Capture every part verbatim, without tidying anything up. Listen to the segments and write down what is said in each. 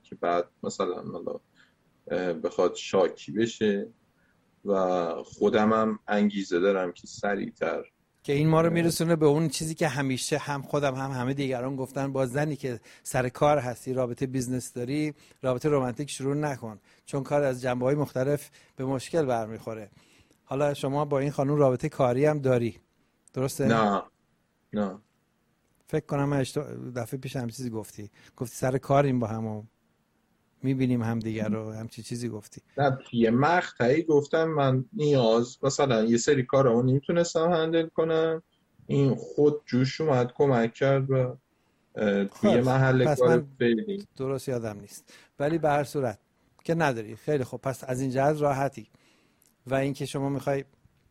که بعد مثلا بخواد شاکی بشه و خودم هم انگیزه دارم که سریعتر. که این ما رو میرسونه به اون چیزی که همیشه هم خودم هم همه دیگران گفتن، با زنی که سر کار هستی، رابطه بیزنس داری، رابطه رمانتیک شروع نکن، چون کار از جنبه‌های مختلف به مشکل برمیخوره. حالا شما با این خانم رابطه کاری هم داری، درسته؟ نه نه فکر کنم من دفعه پیش هم چیزی گفتی گفتی سر کاریم با هم میبینیم هم دیگر رو، همچی چیزی گفتی. نه یه مقطعی گفتم من نیاز مثلا یه سری کارا نمیتونستم هندل کنم، این خود جوش اومد کمک کرد و توی محل پس کار من فعلی درست یادم نیست، ولی به هر صورت که نداری. خیلی خوب، پس از این جهت راحتی. و اینکه شما میخوای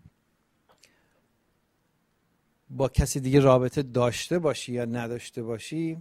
با کسی دیگه رابطه داشته باشی یا نداشته باشی،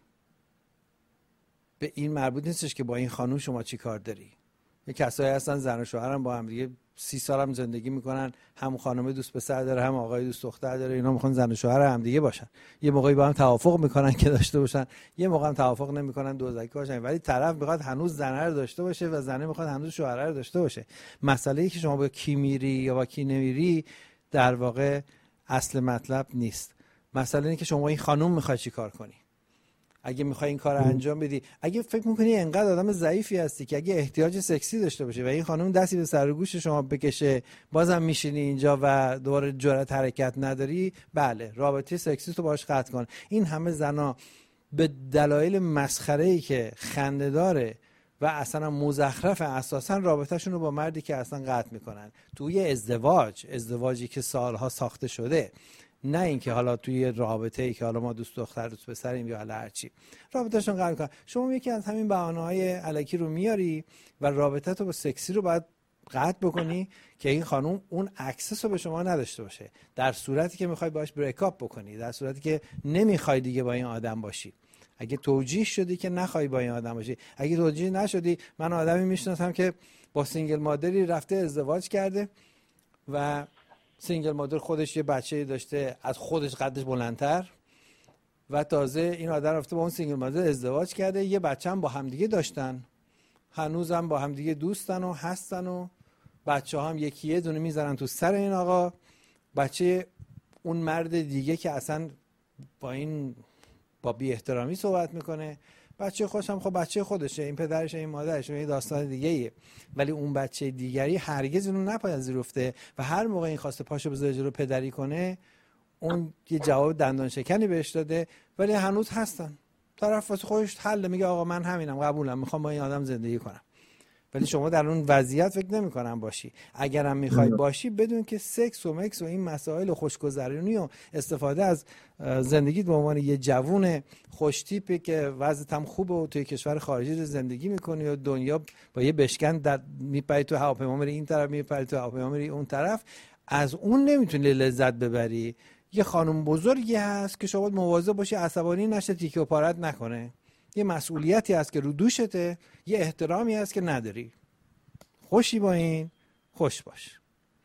به این مربوط نیستش که با این خانوم شما چی کار داری. یه کسایی هستن زن و شوهرم با هم دیگه سی سال هم زندگی میکنن، هم خانم دوست پسر داره هم آقای دوست دختر داره، اینا میخوان زن و شوهر هم دیگه باشن. یه موقعی با هم توافق میکنن که داشته باشن، یه موقع هم توافق نمیکنن دوزکی باشن، ولی طرف میخواد هنوز زنه رو داشته باشه و زنه میخواد هنوز شوهر رو داشته باشه. مسئله ای که شما با کی میری یا با کی نمیری در واقع اصل مطلب نیست. مسئله اینه که شما این خانم میخوای چی کار کنی. اگه میخوای این کار رو انجام بدی، اگه فکر میکنی انقدر آدم ضعیفی هستی که اگه احتیاج سکسی داشته باشه و این خانم دستی به سر و گوش شما بکشه، بازم میشینی اینجا و دوباره جرأت حرکت نداری، بله رابطه سکسی تو باهاش قطع کن. این همه زنا به دلایل مسخره‌ای که خنده‌داره و اصلا مزخرف، اساسا رابطه‌شون رو با مردی که اصلا قطع میکنن توی ازدواج، ازدواجی که سالها ساخته شده، نه اینکه حالا توی رابطه ای که حالا ما دوست دختر دوست پسریم یا حالا هرچی، رابطهشون قطع کن. شما یکی از همین بهانه‌های الکی رو میاری و رابطه تو با سکسی رو باید قطع بکنی که این خانم اون اکسس رو به شما نداشته باشه، در صورتی که میخوای باش بریک اپ بکنی، در صورتی که نمیخوای دیگه با این آدم باشی. اگه توجیه شدی که نخوای با این آدم باشی، اگه توجیه نشدی، من آدمی میشناسم که با سینگل مادری رفته ازدواج کرده و سینگل مادر خودش یه بچه‌ای داشته از خودش قدش بلندتر و تازه این آدم رفته با اون سینگل مادر ازدواج کرده، یه بچه هم با همدیگه داشتن، هنوزم با همدیگه دوستن و هستن و بچه هم یکی یه دونه میذارن تو سر این آقا. بچه اون مرد دیگه که اصلا با این با بی احترامی صحبت میکنه، بچه خودش هم خب بچه خودشه، این پدرشه این مادرشه، این داستان دیگه ایه. ولی اون بچه دیگری هرگز اینو نپذیرفته و هر موقع این خواسته پاشو بذاره جلو پدری کنه، اون یه جواب دندان شکنی بهش داده، ولی هنوز هستن. طرف واسه خودش حل میگه آقا من همینم، قبولم، میخوام با این آدم زندگی کنم. ولی شما در اون وضعیت فکر نمی‌کنم باشی. اگرم میخوای باشی بدون که سکس و مکس و این مسائل خوشگذرونی و استفاده از زندگی به عنوان یه جوون خوش تیپی که وضعیت هم خوبه و توی کشور خارجی زندگی میکنی و دنیا با یه بشکن در میپری تو هواپیما میری این طرف، میپری تو هواپیما میری اون طرف، از اون نمیتونی لذت ببری. یه خانم بزرگی هست که شما مواظب باشی عصبانی نشه، تیکه و پارت نکنه. یه مسئولیتی هست که رو دوشته، یه احترامی هست که نداری. خوشی با این، خوش باش.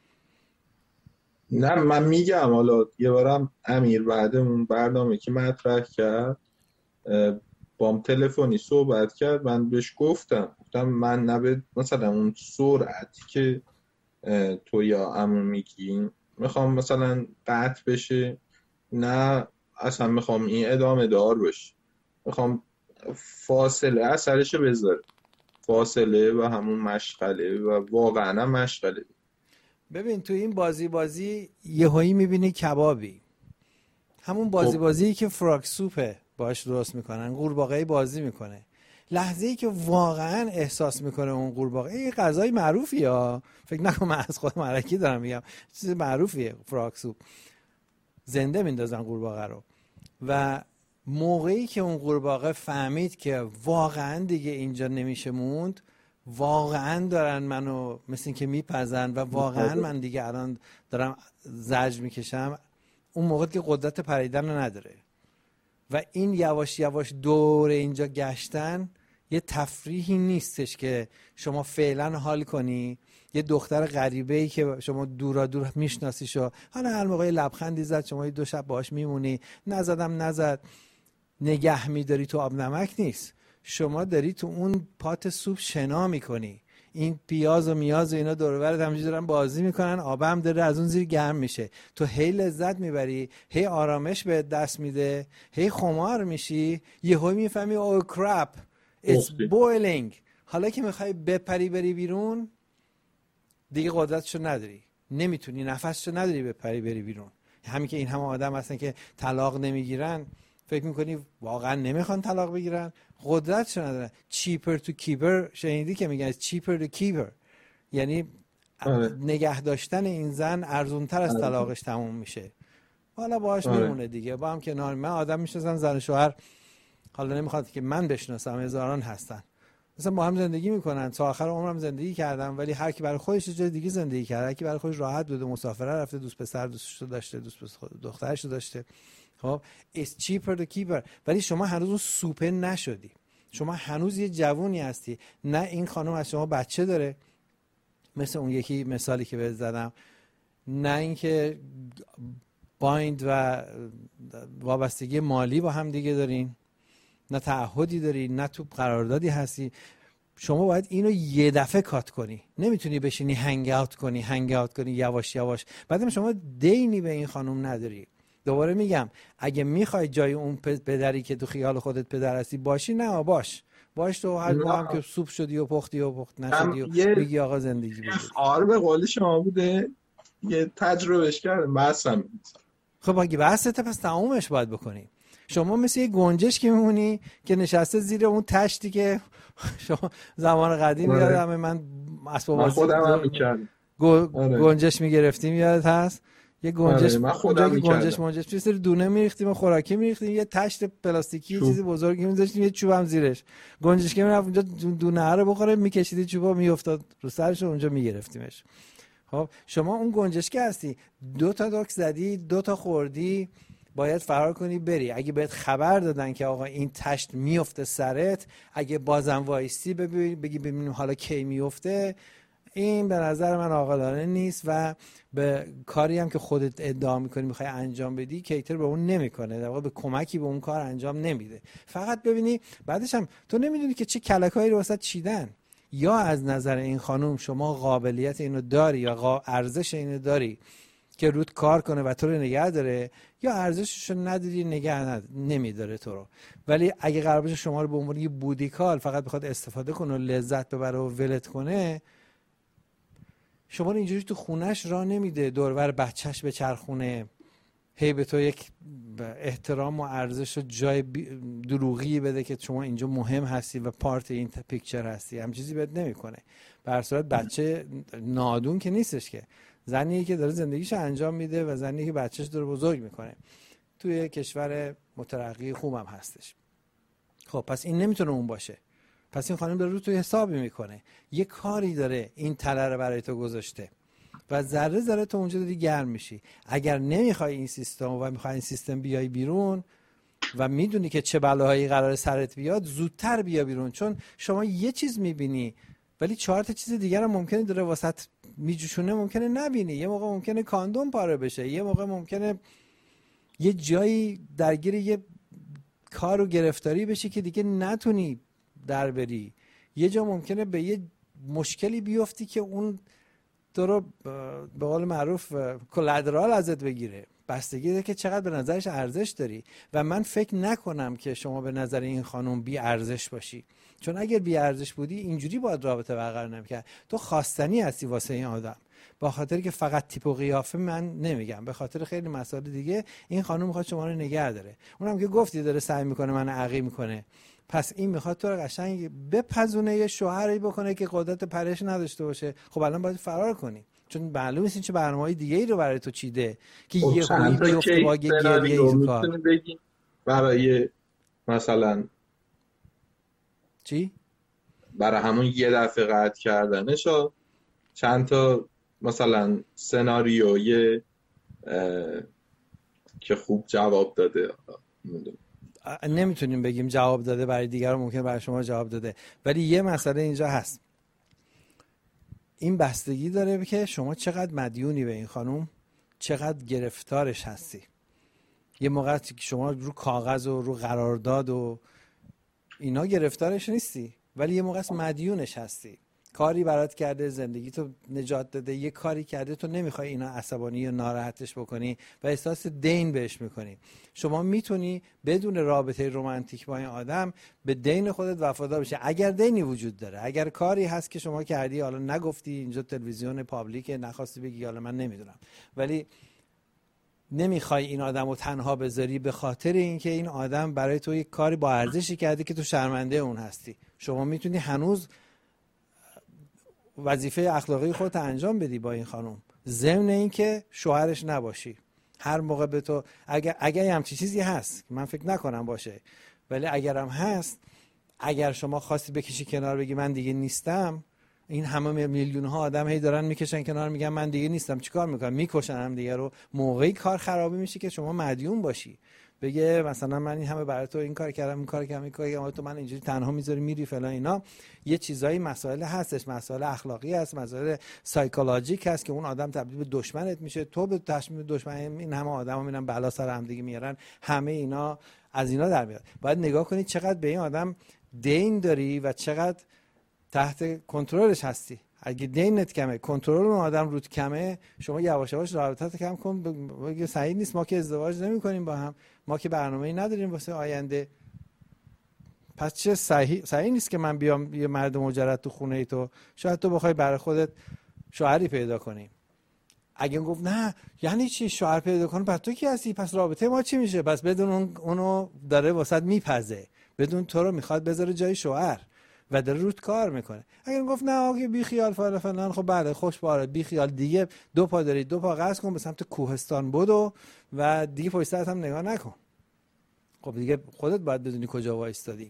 نه من میگم حالا یه بارم امیر بعد اون برنامه که مطرح کرد بام تلفنی صحبت کرد، من بهش گفتم گفتم من نبید مثلا اون سرعتی که تو یا عمو میگین میخوام مثلا قطع بشه، نه اصلا میخوام این ادامه دار باشه، میخوام فاصله اثرشو بذاره، فاصله و همون مشغله و واقعا مشغله. ببین تو این بازی بازی یهویی میبینی کبابی، همون بازی بازی که فراک سوپه باش درست میکنن، قورباغه‌ای بازی میکنه، لحظه‌ای که واقعا احساس میکنه اون قورباغه، این غذای معروفیه ها، فکر نکنم من از خودم علکی دارم میگم، چیز معروفیه فراک سوپ، زنده میندازن قورباغه رو، و موقعی که اون قورباغه فهمید که واقعا دیگه اینجا نمیشه موند، واقعا دارن منو مثل این که میپزن و واقعا من دیگه الان دارم زجر میکشم، اون موقع که قدرت پریدن رو نداره و این یواش یواش دور اینجا گشتن یه تفریحی نیستش که شما فعلا حال کنی. یه دختر غریبه‌ای که شما دورا دور میشناسیشو، حالا هر موقع لبخندی زد شما دو شب باهاش میمونی، نزدم نزد نگه میداری تو آب نمک نیست. شما داری تو اون پات سوپ شنا میکنی، این پیاز و میاز و اینا دور و برت همینجوری دارن بازی میکنن، آب هم داره از اون زیر گرم میشه، تو هی لذت میبری، هی آرامش به دست میده، هی خمار میشی، یهو میفهمی او کرپ it's boiling. حالا که میخوای بپری بری بیرون دیگه قدرتشو نداری، نمیتونی، نفسشو نداری بپری بری بیرون. همین که این همه آدم هستن که طلاق نمیگیرن، فکر میکنی واقعا نمیخوان طلاق بگیرن؟ قدرتشو ندارن. cheaper to keeper شنیدی که میگن cheaper to keeper، یعنی آره. نگه داشتن این زن ارزونتر از طلاقش تموم میشه. حالا باهاش آره. میمونه دیگه، با هم کنار. من آدم میشناسم زن و شوهر، حالا نمیخواد که من بشناسم، هزاران هستن مثلا با هم زندگی میکنن، تا آخر عمرم زندگی کردم، ولی هر کی برای خودش جای دیگه زندگی کرده، هر کی برای خودش راحت بوده، مسافره رفته، دوست پسر دوستش داشته، دوست دخترش داشته. خب it's cheaper to keep her. ولی شما هنوز اون سوپه نشدی، شما هنوز یه جوونی هستی. نه این خانم از شما بچه داره مثل اون یکی مثالی که بهت زدم، نه اینکه بایند و وابستگی مالی با هم دیگه دارین، نه تعهدی داری، نه تو قراردادی هستی. شما باید اینو یه دفعه کات کنی. نمیتونی بشینی هنگ اوت کنی هنگ اوت کنی یواش یواش. بعدم شما دینی به این خانم نداری. دوباره میگم اگه میخوای جای اون پدری که تو خیال خودت پدر هستی باشی، نه باش باش تو هر با هم که سوپ شدی و پختی و پخت نشدی و میگی آقا زندگی بود. خار به قول شما بوده، یه تجربهش کردم بحثم. خب اگه بحثته پس تمومش باید بکنی. شما مثل یه گنجش که میمونی که نشسته زیر اون تشتی که شما زمان قدیم یادم من اسباب بازی خودم هم می‌کردم، گنجش میگرفتیم یادت هست؟ یه گنجش من خودم گنجش منجش یه سری دونه میریختیم و خوراکی میریختیم، یه تشت پلاستیکی چیزی بزرگی میذاشتیم، یه چوبم زیرش، گنجش که میرفت اونجا دونه رو بخوره، میکشیدی چوبا میافتاد رو سرش و اونجا میگرفتیمش. خب شما اون گنجشکی هستی، دو تا داک زدی، دو تا خوردی، باید فرار کنی بری. اگه بهت خبر دادن که آقا این تشت میفته سرت، اگه بازم وایسی بگی ببینیم حالا کی میفته، این به نظر من عاقلانه نیست و به کاری هم که خودت ادعا میکنی میخوای انجام بدی کیتر به اون نمیکنه، در واقع به کمکی به اون کار انجام نمیده. فقط ببینی بعدش هم تو نمیدونی که چه کلکایی رو واسه چیدن. یا از نظر این خانم شما قابلیت اینو داری یا ارزش اینو داری که رود کار کنه و تو رو نگه داره، یا ارزشش رو نداری نگه نمیداره تو رو. ولی اگه قرار باشه شما رو به عنوان یه بودیکال فقط بخواد استفاده کنه و لذت ببره و ولت کنه، شما رو اینجوری تو خونش راه نمیده، دور و بر بچهش به چرخونه، هی به تو یک احترام و ارزش و جای دروغی بده که شما اینجا مهم هستی و پارت این پیکچر هستی. هم چیزی بهت نمیکنه. به هر صورت بچه نادون که نیستش، که زنی که داره زندگیش انجام میده و زنی که بچهش داره بزرگ میکنه. توی کشور مترقی خوبم هستش. خب پس این نمیتونه اون باشه. پس این خانم داره رو توی حسابی میکنه، یه کاری داره این تله رو برای تو گذاشته و ذره ذره تو اونجا داری گرم میشی. اگر نمیخوای این سیستم و میخوای این سیستم بیای بیرون و میدونی که چه بلاهایی قرار سرت بیاد، زودتر بیا بیرون. چون شما یه چیز میبینی ولی چهار تا چیز دیگر هم ممکنه داره واسط میجوشونه، ممکنه نبینی. یه موقع ممکنه کاندوم پاره بشه، یه موقع ممکنه یه جایی درگیر یه کار و گرفتاری بشی که دیگه نتونی در بری، یه جا ممکنه به یه مشکلی بیفتی که اون تو رو به قول معروف کلادرال ازت بگیره. بستگی داره که چقدر به نظرش ارزش داری. و من فکر نکنم که شما به نظر این خانم بی ارزش باشی، چون اگر بی ارزش بودی اینجوری باید رابطه برقرار نمی‌کرد. تو خواستنی هستی واسه این آدم، با خاطر که فقط تیپ و قیافه من نمیگم، به خاطر خیلی مسائل دیگه این خانم میخواد شما رو نگه داره. اونم که گفتی داره سعی میکنه من عقی میکنه، پس این میخواد تو رو قشنگ بپزونه، یه شوهری بکنه که قدرت پرش نداشته باشه. خب الان باید فرار کنی، چون معلوم نیست این چه برنامه‌های دیگه‌ای رو برای تو چیده که یه هویی بیفته با یه گریه ای کار. برای مثلا چی؟ برای همون یه دفعه قطع کردنش چند تا مثلا سناریوی که خوب جواب داده. نمیتونیم بگیم جواب داده، برای دیگران ممکن برای شما جواب داده، ولی یه مسئله اینجا هست. این بستگی داره که شما چقدر مدیونی به این خانم، چقدر گرفتارش هستی. یه موقع که شما رو کاغذ و رو قرارداد و اینا گرفتارش نیستی، ولی یه موقع مدیونش هستی. کاری برات کرده، زندگی تو نجات داده، یه کاری کرده، تو نمیخوای اینا عصبانی و ناراحتش بکنی و احساس دین بهش میکنی. شما میتونی بدون رابطه رمانتیک با این آدم به دین خودت وفادار بشی اگر دینی وجود داره. اگر کاری هست که شما کردی، حالا نگفتی، اینجا تلویزیون پابلیک، نخواستی بگی، حالا من نمیدونم، ولی نمیخوای این آدم رو تنها بذاری به خاطر اینکه این آدم برای تو یک کاری با ارزشی کرده که تو شرمنده اون هستی. شما میتونی هنوز وظیفه اخلاقی خودت انجام بدی با این خانم، ضمن اینکه شوهرش نباشی. هر موقع به تو اگر اگر همچین چیزی هست، من فکر نکنم باشه، ولی اگرم هست، اگر شما خواستی بکشی کنار بگی من دیگه نیستم، این همه میلیون ها آدم هی دارن میکشن کنار میگن من دیگه نیستم، چیکار میکنن؟ میکشن هم دیگه رو. موقعی کار خرابی میشه که شما مدیون باشی، بگه مثلا من این همه برای تو این کار کردم، این کار کردم، این کار کردم، تو من اینجوری تنها میذاری میری فلان. اینا یه چیزایی مسائل هستش، مسائل اخلاقی هست، مسائل سایکولوژیک هست که اون آدم تبدیل به دشمنت میشه، تو به تشبیه دشمن این همه آدما میرن بلا سر هم دیگه میارن. همه اینا از اینا در میاد. باید نگاه کنید چقدر به این آدم دین داری و چقدر تحت کنترلش هستی. اگه دینت کمه، کنترل اون آدم رود کمه، شما یواش یواش رابطت کم کن. بگه سعید نیست، ما که ازدواج نمی‌کنیم با هم، ما که برنامه‌ای نداریم واسه آینده، پس چه صحیح صحیح نیست که من بیام یه مرد مجرد تو خونه ای تو. شاید تو بخوای برای خودت شوهری پیدا کنی. اگه گفت نه یعنی چی شوهر پیدا کنم، پس تو کی هستی؟ پس رابطه ما چی میشه؟ پس بدون اون اونو داره واسط میپزه، بدون تو رو میخواد بذاره جای شوهر و داره روت کار میکنه. اگر گفت نه آقا بی خیال فلان فلان، خب بله خوش باره، بی خیال دیگه، دو پا داری، دو پا قصد کن به سمت کوهستان بدو و دیگه پشت سرت هم نگاه نکن. خب دیگه خودت باید بدونی کجا وایستادی.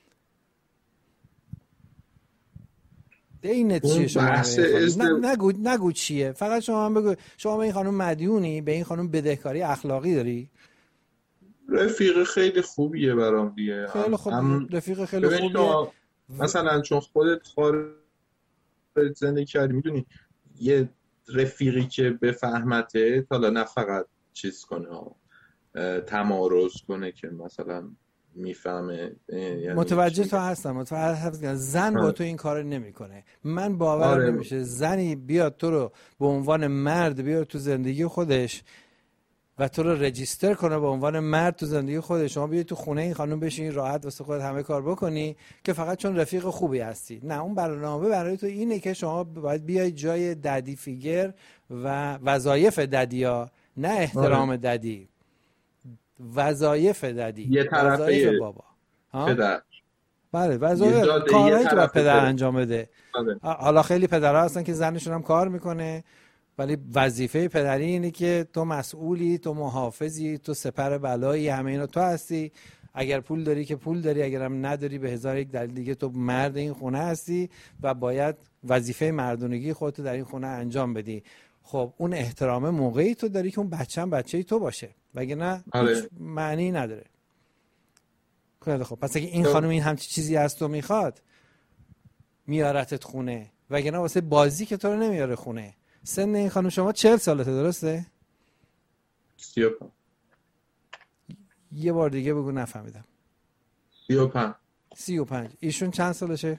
دینت چیه شما؟ نه نگو نگو چیه، فقط شما هم بگو شما به این خانم مدیونی، به این خانم بدهکاری اخلاقی داری. رفیق خیلی خوبیه برام دیگه. خیلی خوب هم... رفیق خیلی خوبیه. مثلا چون خودت خارج زندگی کردی، میدونی یه رفیقی که بفهمته، حالا نه فقط چیز کنه، تمارض کنه، که مثلا میفهمه. یعنی متوجه تو هستم، متوجه هستم. زن با تو این کارو نمیکنه. من باورم آره. نمیشه زنی بیاد تو رو به عنوان مرد بیاد تو زندگی خودش و تو رو رجیستر کنه به عنوان مرد تو زندگی خودش. شما بیای تو خونه این خانم بشین راحت واسه خودت همه کار بکنی که فقط چون رفیق خوبی هستی. نه، اون برنامه برای تو اینه که شما باید بیای جای ددی فیگر و وظایف ددیا، نه احترام آره. ددی، وظایف ددی، یه وظایف بابا. پدر. بله، وظایف کارهایی که باید پدر انجام بده. حالا خیلی پدرها هستن که زنشون هم کار میکنه، ولی وظیفه پدری اینه که تو مسئولی، تو محافظی، تو سپر بلایی، همه اینا تو هستی. اگر پول داری که پول داری، اگرم نداری به هزار یک دلیل دیگه تو مرد این خونه هستی و باید وظیفه مردونگی خودت در این خونه انجام بدی. خب اون احترام موقعی تو داری که اون بچه‌م بچه‌ی تو باشه، وگرنه هیچ معنی نداره. خیلی خب، پس اگه این خانم این همچی چیزی از تو میخواد، میارتت خونه، وگرنه واسه بازی که تو رو نمیاره خونه. سن این خانم شما چهل سالته، درسته؟ سی و پنج. یه بار دیگه بگو نفهمیدم. سی و پنج. سی و پنج. ایشون چند سالشه؟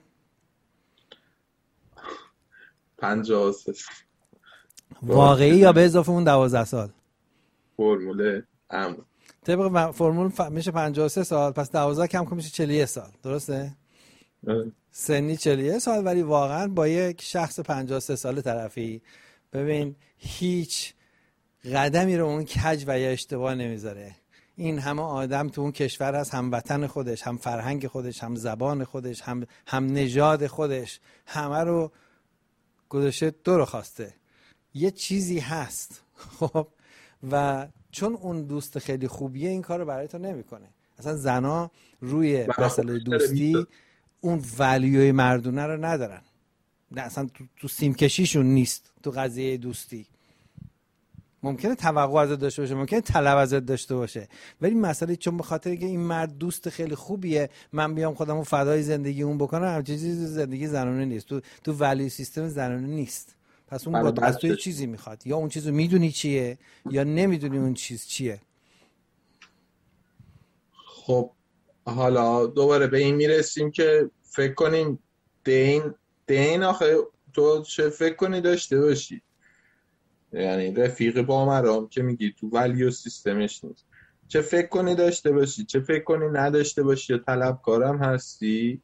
پنجاه و سه. واقعی یا به اضافه اون دوازده سال؟ فرمول ام. طبق فرمول ف... میشه پنجاه و سه سال، پس دوازده کم کن میشه چهل و یک سال، درسته؟ اه. سنی چهل و یک سال، ولی واقعا با یک شخص پنجاه و سه ساله طرفی. ببین هیچ قدمی رو اون کج و یا اشتباه نمیذاره. این همه آدم تو اون کشور هست، هم وطن خودش، هم فرهنگ خودش، هم زبان خودش، هم هم نژاد خودش، همه رو گذاشته تو رو خواسته. یه چیزی هست خب، و چون اون دوست خیلی خوبیه این کارو برای تو نمیکنه. اصلا زنا روی مسئله دوستی اون ولیوی مردونه رو ندارن. نه اصلا تو, تو سیم کشیشون نیست تو قضیه دوستی. ممکنه توقع ازت داشته باشه، ممکنه طلب ازت داشته باشه، ولی مسئله چون به خاطر که این مرد دوست خیلی خوبیه من بیام خودمو فدای زندگی اون بکنم، همچین چیزی زندگی زنانه نیست. تو تو ولیو سیستم زنانه نیست. پس اون با از توی چیزی میخواد، یا اون چیزو میدونی چیه یا نمیدونی اون چیز چیه. خب حالا دوباره به این میرسیم که فکر کنیم دین دین آخه تو چه فکر کنی داشته باشی، یعنی رفیق با مرام که میگی تو ولیو سیستمش نیست، چه فکر کنی داشته باشی چه فکر کنی نداشته باشی یا طلبکارم هستی.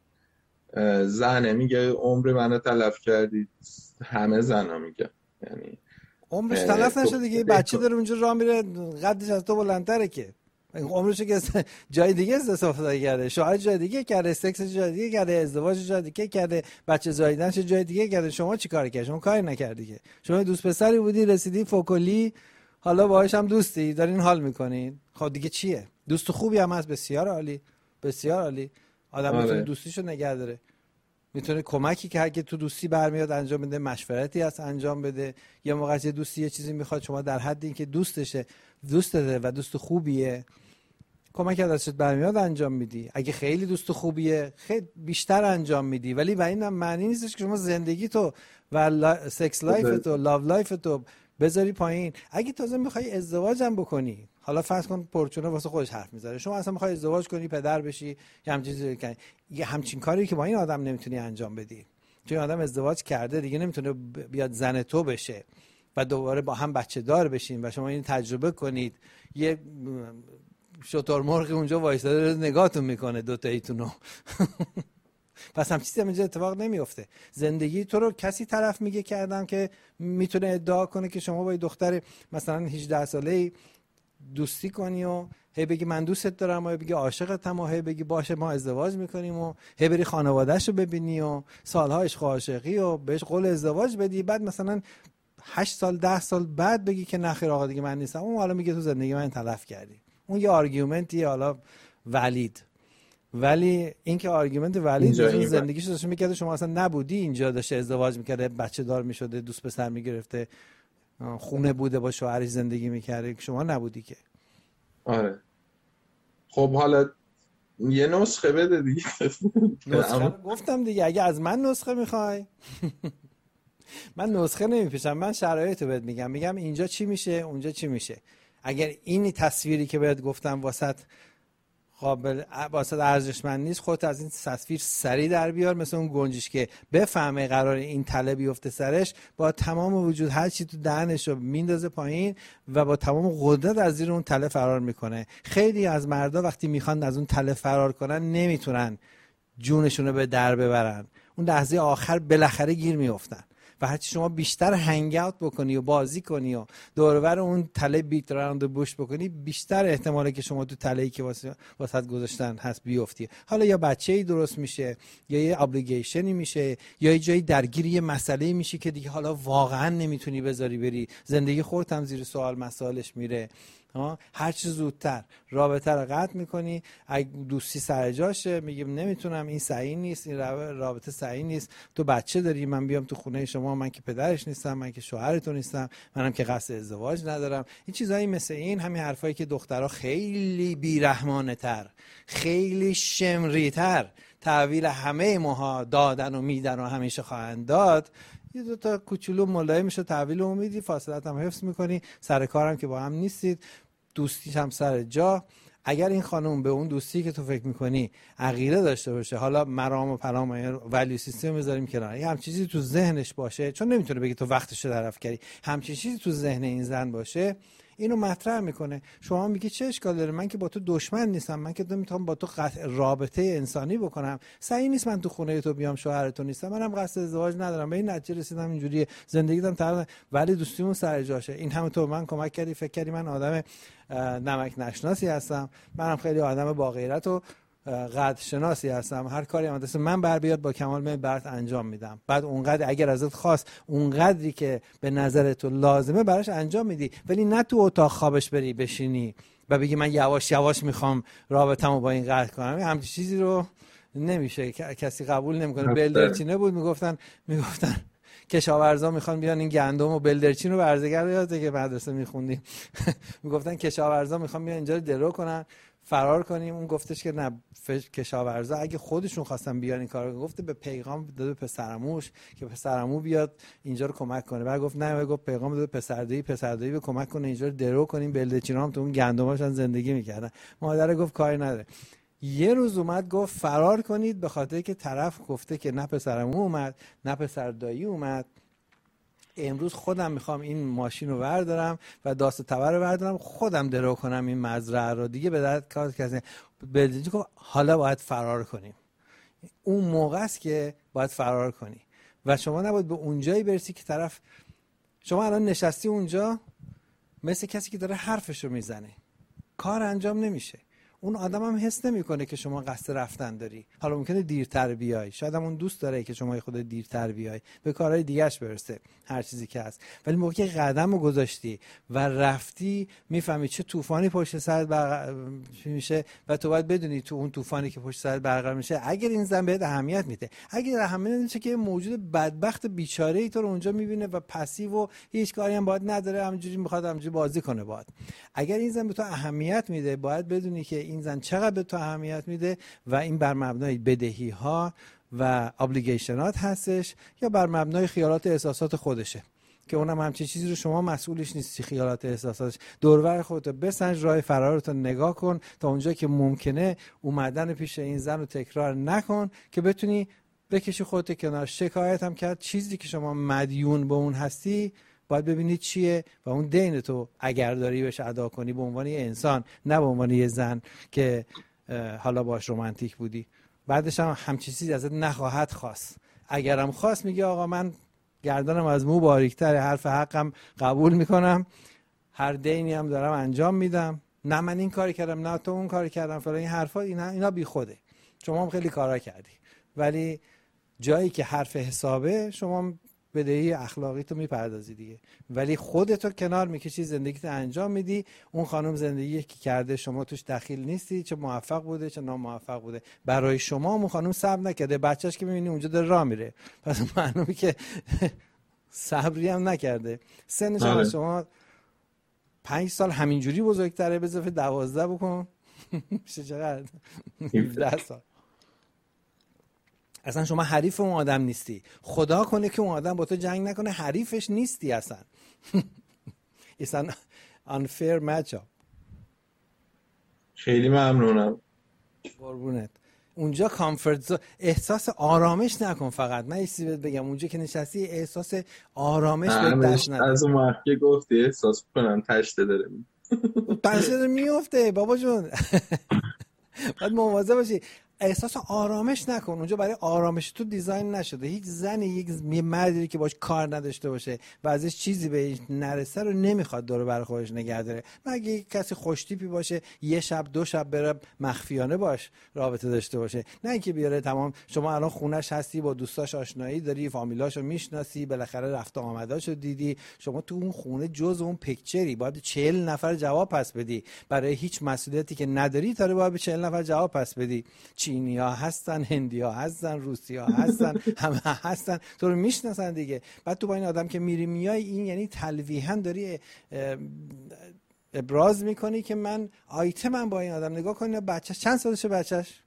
زنه میگه عمر منو تلف کردی، همه زنا میگن، یعنی عمرش تلف تو نشده دیگه، بچه داره اونجا راه میره قدش از تو بلندتره که عمرش که جای دیگه استفاده کرده، شوهر جای دیگه کرده، سکس جای دیگه کرده، ازدواج جای دیگه کرده، بچه زاییدنش جای دیگه کرده. شما چی کار کردی؟ شما کاری نکردی که. شما دوست پسری بودی رسیدی فوکلی، حالا باهاش هم دوستی دارین حال میکنین. خب دیگه چیه؟ دوست خوبی هم هست، بسیار عالی، بسیار عالی. آدم میتونه دوستیشو نگه داره، میتونه کمکی که هر که تو دوستی برمیاد انجام بده، مشورتی هست انجام بده. یا موقع یه دوستی یه چیزی میخواد، شما در حد این که دوستشه دوستته و دوست خوبیه کمک از دستت برمیاد انجام میدی. اگه خیلی دوست خوبیه خیلی بیشتر انجام میدی. ولی و این هم معنی نیستش که شما زندگی تو و لا... سکس لایف تو لاو لایف تو بذاری پایین. اگه تازه میخوای ازدواج هم بکنی، حالا فرض کن پرچونه واسه خودش حرف میذاره، شما اصلا میخوای ازدواج کنی پدر بشی یا همچین چیزی کنی، یه همچین کاری که با این آدم نمیتونی انجام بدی. چون این آدم ازدواج کرده دیگه نمیتونه بیاد زن تو بشه و دوباره با هم بچه دار بشین و شما این تجربه کنید. یه شترمرغ اونجا وایساده نگاهتون میکنه دو تاییتونو. پس هم چیزی اینجا اتفاق نمیفته. زندگی تو رو کسی طرف میگه کردم که میتونه ادعا کنه که شما با یه دختر مثلا هجده ساله‌ای دوستی کنی و هی بگی من دوستت دارم و هی بگی عاشقتم و هی بگی باشه ما ازدواج میکنیم و هی بری خانواده‌شو ببینی و سالها عشق و عاشقی و بهش قول ازدواج بدی، بعد مثلا هشت سال ده سال بعد بگی که نخیر آقا دیگه من نیستم. اون حالا میگه تو زندگی من تلف کردی. اون یه آرگومنتیه حالا ولید، ولی این که آرگومنت ولید زندگیش داشته میکرده، شما اصلا نبودی اینجا، داشته ازدواج میکرده، بچه دار میشده، دوست پسر میگرفته، خونه بوده با شوهرش زندگی میکرده، شما نبودی که. آره خب حالا یه نسخه بده دیگه. نسخه گفتم دیگه، اگه از من نسخه میخوای من نسخه نمیپیشم، من شرایطو بهت میگم، میگم اینجا چی میشه اونجا چی میشه. اگر این تصویری که بهت گفتم واسط قابل واسط ارزشمند نیست، خودت از این تصویر سری در بیار، مثل اون گنجش که بفهمه قرار این تله بیفته سرش، با تمام وجود هر چی تو دهنش رو میندازه پایین و با تمام قدرت از زیر اون تله فرار میکنه. خیلی از مردا وقتی میخوان از اون تله فرار کنن نمیتونن جونشون رو به در ببرن، اون لحظه آخر بالاخره گیر میافتن. و هرچی شما بیشتر هنگ اوت بکنی و بازی کنی و دور و بر اون تله بیت راوند بوش بکنی، بیشتر احتماله که شما تو تله‌ای که واسه واسط گذاشتن هست بیفتی. حالا یا بچه‌ای درست میشه یا یه ابلیگیشنی میشه یا یه جایی درگیر یه مسئله میشی که دیگه حالا واقعا نمیتونی بذاری بری، زندگی خودت هم زیر سوال مسائلش میره. هر چه زودتر رابطه رو قطع میکنی. اگه دوستی سر جاشه میگیم نمیتونم، این صحیح نیست، این رابطه صحیح نیست، تو بچه داری، من بیام تو خونه شما، من که پدرش نیستم، من که شوهرتون نیستم، منم که قصد ازدواج ندارم. این چیزایی مثل این، همین حرفایی که دخترها خیلی بیرحمانه تر، خیلی شمری تر تحویل همه ماها دادن و میدن و همیشه خواهند داد، یه دو تا کوچولو ملایم میشه تحویل امیدی، فاصلت هم حفظ میکنی، سر کارم که با هم نیستید، دوستیش هم سر جا. اگر این خانم به اون دوستی که تو فکر میکنی عقیده داشته باشه، حالا مرام و پرام ولیو سیستم بذاریم کنار، یه همچین چیزی تو ذهنش باشه، چون نمیتونه بگه تو وقتش رو طرف کردی، همچین چیزی تو ذهن این زن باشه، اینو مطرح میکنه. شما میگی چه اشکال داره، من که با تو دشمن نیستم، من که نمیتونم با تو قطع رابطه انسانی بکنم، صحیح نیست من تو خونه تو بیام، شوهرتون نیستم، منم قصد ازدواج ندارم، به این نتیجه رسیدم اینجوریه، زندگیتم طرف، ولی دوستیمون سر جاشه. این همه تو من کمک کردی، فکر کردی من آدم نمک نشناسی هستم، منم خیلی آدم با غیرت و قدر شناسی هستم، هر کاری هم دست من بر بیاد با کمال میل برات انجام میدم. بعد اونقدر اگر ازت خواست اونقدری که به نظر تو لازمه براش انجام میدی، ولی نه تو اتاق خوابش بری بشینی و بگی من یواش یواش میخوام رابطمو با این قطع کنم. همین چیزی رو نمیشه، کسی قبول نمیکنه. بلدرچینه بود میگفتن میگفتن کشاورزا میخوان بیان این گندم و بلدرچین رو برزگر یاده که مدرسه میخوندیم میگفتن کشاورزا میخوان بیان اینجا رو درو کنن فرار کنیم. اون گفتش که نه، کشاورزا اگه خودشون خواستن بیان این کارو، گفته به پیغام داده پسرعموش که پسرعمو بیاد اینجا رو کمک کنه. بعد گفت نه، گفت پیغام داده پسردایی، پسردایی به کمک کنه اینجا رو درو کنیم، بلدرچینا هم تو اون گندماشون زندگی میکردن. مادر گفت کاری نداره. یه روز اومد گفت فرار کنید، به خاطر که طرف گفته که نه پسرم اومد نه پسر دایی اومد، امروز خودم میخوام این ماشین رو بردارم و داست تبر رو بردارم خودم درو کنم این مزرعه رو، دیگه به درد کار کسی بدید. حالا باید فرار کنیم. اون موقع است که باید فرار کنی و شما نباید به اونجایی برسی که طرف، شما الان نشستی اونجا مثل کسی که داره حرفش رو میزنه، کار انجام نمیشه. اون آدم هم حس نمیکنه که شما قصد رفتن داری. حالا ممکنه دیرتر بیای، شاید هم اون دوست داره که شما خود دیرتر بیای به کارهای دیگه‌اش برسه، هر چیزی که هست. ولی موقعی که قدم رو گذاشتی و رفتی میفهمی چه طوفانی پشت سرت برقرار میشه و تو باید بدونی تو اون طوفانی که پشت سرت برقرار میشه اگر این زن بهت اهمیت میده، اگر اهمیت نمیده که موجود بدبخت بیچاره ای تو رو اونجا میبینه و پسیو و هیچ کاری هم باید نداره، همینجوری میخواد همینجوری بازی کنه باهات. اگر این زن به تو اهمیت میده باید بدونی که این زن چقدر به تو اهمیت میده و این بر مبنای بدهی ها و ابلیگیشنات هستش یا بر مبنای خیالات احساسات خودشه که اونم همچین چیزی رو شما مسئولش نیستی. خیالات احساساتش دورور خودتو بسنج، راه فرارتو نگاه کن تا اونجا که ممکنه اومدن پیش این زن رو تکرار نکن که بتونی بکشی خودت کنار. شکایت هم کرد، چیزی که شما مدیون به اون هستی باید ببینی چیه و اون دین تو اگر داری بهش ادا کنی به عنوان یه انسان، نه به عنوان یه زن که حالا باش رومانتیک بودی. بعدش هم همچین چیزی ازت نخواهد خواست. اگرم خواست میگه آقا من گردنم از مو باریک‌تر، حرف حقم قبول میکنم، هر دینی هم دارم انجام میدم، نه من این کاری کردم نه تو اون کاری کردم فلان، این حرفا اینا اینا بی خوده. شما هم خیلی کارا کردی ولی جایی که حرف حسابه شما بدهی اخلاقی تو میپردازی دیگه، ولی خودتو کنار میکشی، زندگیت انجام میدی. اون خانم زندگی که کرده شما توش دخیل نیستی، چه موفق بوده چه ناموفق بوده برای شما اون خانم صبر نکرده. بچهش که میبینی اونجا داره راه میره، پس معلومه که صبری هم نکرده. سنش هم شما پنج سال همینجوری بزرگتره، به اضافه دوازده بکن میشه چقدر؟ هفده سال. اصلا شما حریف اون آدم نیستی. خدا کنه که اون آدم با تو جنگ نکنه، حریفش نیستی اصلا. It's an unfair matchup. خیلی ممنونم. قربونت. اونجا کامفورت زون، احساس آرامش نکن فقط. من یه چیزی بهت بگم، اونجا که نشستی احساس آرامش به دست نده. از اون وقتی گفتی احساس کنم تشته داره تشته داره میفته بابا جون. باید مواظب باشی. احساس آرامش نکن. اونجا برای آرامش تو دیزاین نشده. هیچ زنی، یک مردی که باش کار نداشته باشه و ازش چیزی بهش نرسه رو نمیخواد دور بر خودش نگه داره. مگه کسی خوشتیپی باشه یه شب دو شب بره مخفیانه باش رابطه داشته باشه، نه اینکه بیاره تمام. شما الان خونش هستی، با دوستاش آشنایی داری، فامیلاشو میشناسی، بالاخره رفته آمداشو دیدی، شما تو اون خونه جز اون پیکچری باید چهل نفر جواب پس بدی. برای هیچ مسئولیتی که نداری تا باید به چهل نفر جواب پس بدی. چینی‌ها هستن، هندی‌ها هستن، روسی‌ها هستن، همه هستن، تو رو میشناسن دیگه. بعد تو با این آدم که میری میای، این یعنی تلویحاً داری ابراز میکنی که من آیتمم با این آدم. نگاه کن بچه‌ش چند سالشه؟ بچه‌ش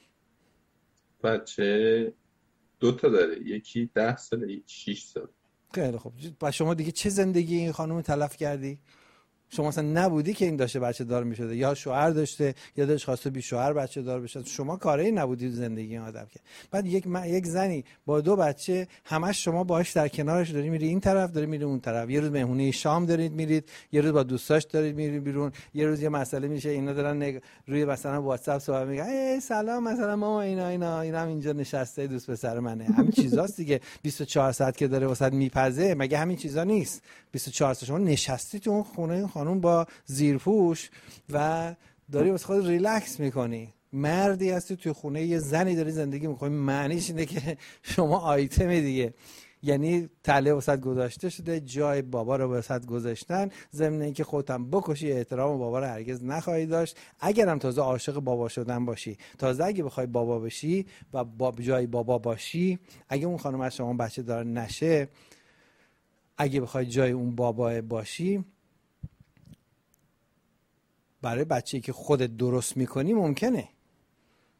بچه دو تا داره، یکی ده ساله یکی شیش سال. خیلی خوب. با شما دیگه چه زندگی این خانم تلف کردی؟ شما اصلا نبودی که این داشته بچه دار میشده، یا شوهر داشته یا داشت خواسته بی شوهر بچه دار بشه. شما کاری نبودی تو زندگی این آدم که. بعد یک م... یک زنی با دو بچه همش شما باهاش در کنارش داری میری این طرف داری میری اون طرف. یه روز مهمونی شام دارید میرید، یه روز با دوستاش دارید میرید بیرون، یه روز یه مسئله میشه اینا دارن نگ... روی مثلا واتساپ صحبت میگن ای سلام مثلا ماما اینا اینا اینم اینجا نشسته دوست پسر منه. همین چیزاست دیگه. بیست و چهار ساعت که داره واسط میپزه، مگه همین چیزا نیست؟ بیست و چهار ساعت شما نشستی تو اون خونه خانم با زیرپوش و داری واسه خود ریلکس میکنی. مردی هستی توی خونه یه زنی داری زندگی میکنی. معنیش اینه که شما آیتم دیگه، یعنی تله واسط گذاشته شده، جای بابا رو واسط گذاشتن. ضمن اینکه خودت هم بکشی، احترام بابا رو هرگز نخواهی داشت. اگرم تازه عاشق بابا شدن باشی، تازه اگه بخوای بابا بشی و با جای بابا باشی، اگه اون خانم از شما بچه دار نشه، اگه بخوای جای اون بابا باشی، برای بچه‌ای که خودت درست میکنی ممکنه،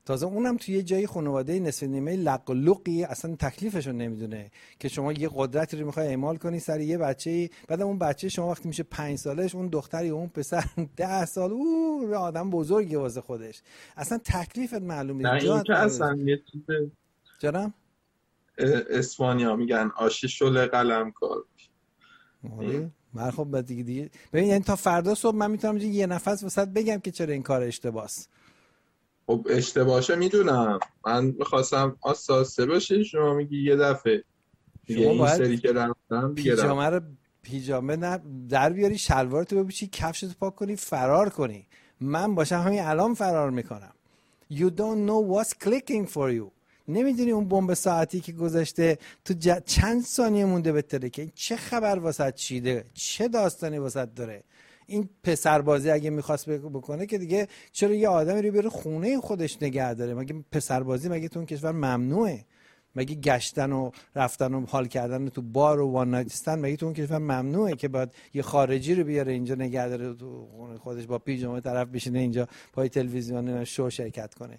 تازه اونم توی یه جایی خانواده نصف نیمه لق و لقی اصلا تکلیفش رو نمیدونه که شما یه قدرتی رو میخوای اعمال کنی سر یه بچه‌ای، بعدم اون بچه شما وقتی میشه پنج سالش، اون دختری اون پسر ده سال، او آدم بزرگی واسه خودش، اصلا تکلیفت معلوم نیست. نه این که اصلا یه چیز جانم اسپانیا میگن آشی شل قلم کار. آره من خب دیگه دیگه ببین، یعنی تا فردا صبح من میتونم یه نفس وسط بگم که چرا این کار اشتباهه. خب اشتباهه میدونم، من میخواستم آساسه باشه، شما میگی یه دفعه دیگه این سری که رفتم دیگه پیجامه رو پیجامه نه در بیاری، شلوارتو بپوشی، کفشتو پاک کنی، فرار کنی. من باشم همین الان فرار میکنم. You don't know what's clicking for you. نمیدونی اون بمب ساعتی که گذاشته تو ج... چند ثانیه مونده به ترکه، چه خبر واسط چیده، چه داستانی واسط داره. این پسربازی اگه میخواست بکنه که دیگه چرا یه آدمی رو بره خونه خودش نگه داره؟ مگه پسربازی مگه تو اون کشور ممنوعه؟ مگه گشتن و رفتن و حال کردن تو بار و وان نایت استند مگه تو اون کشور ممنوعه که باید یه خارجی رو بیاره اینجا نگه داره تو خونه خودش با پیژامه طرف بشینه اینجا پای تلویزیون شو شرکت کنه؟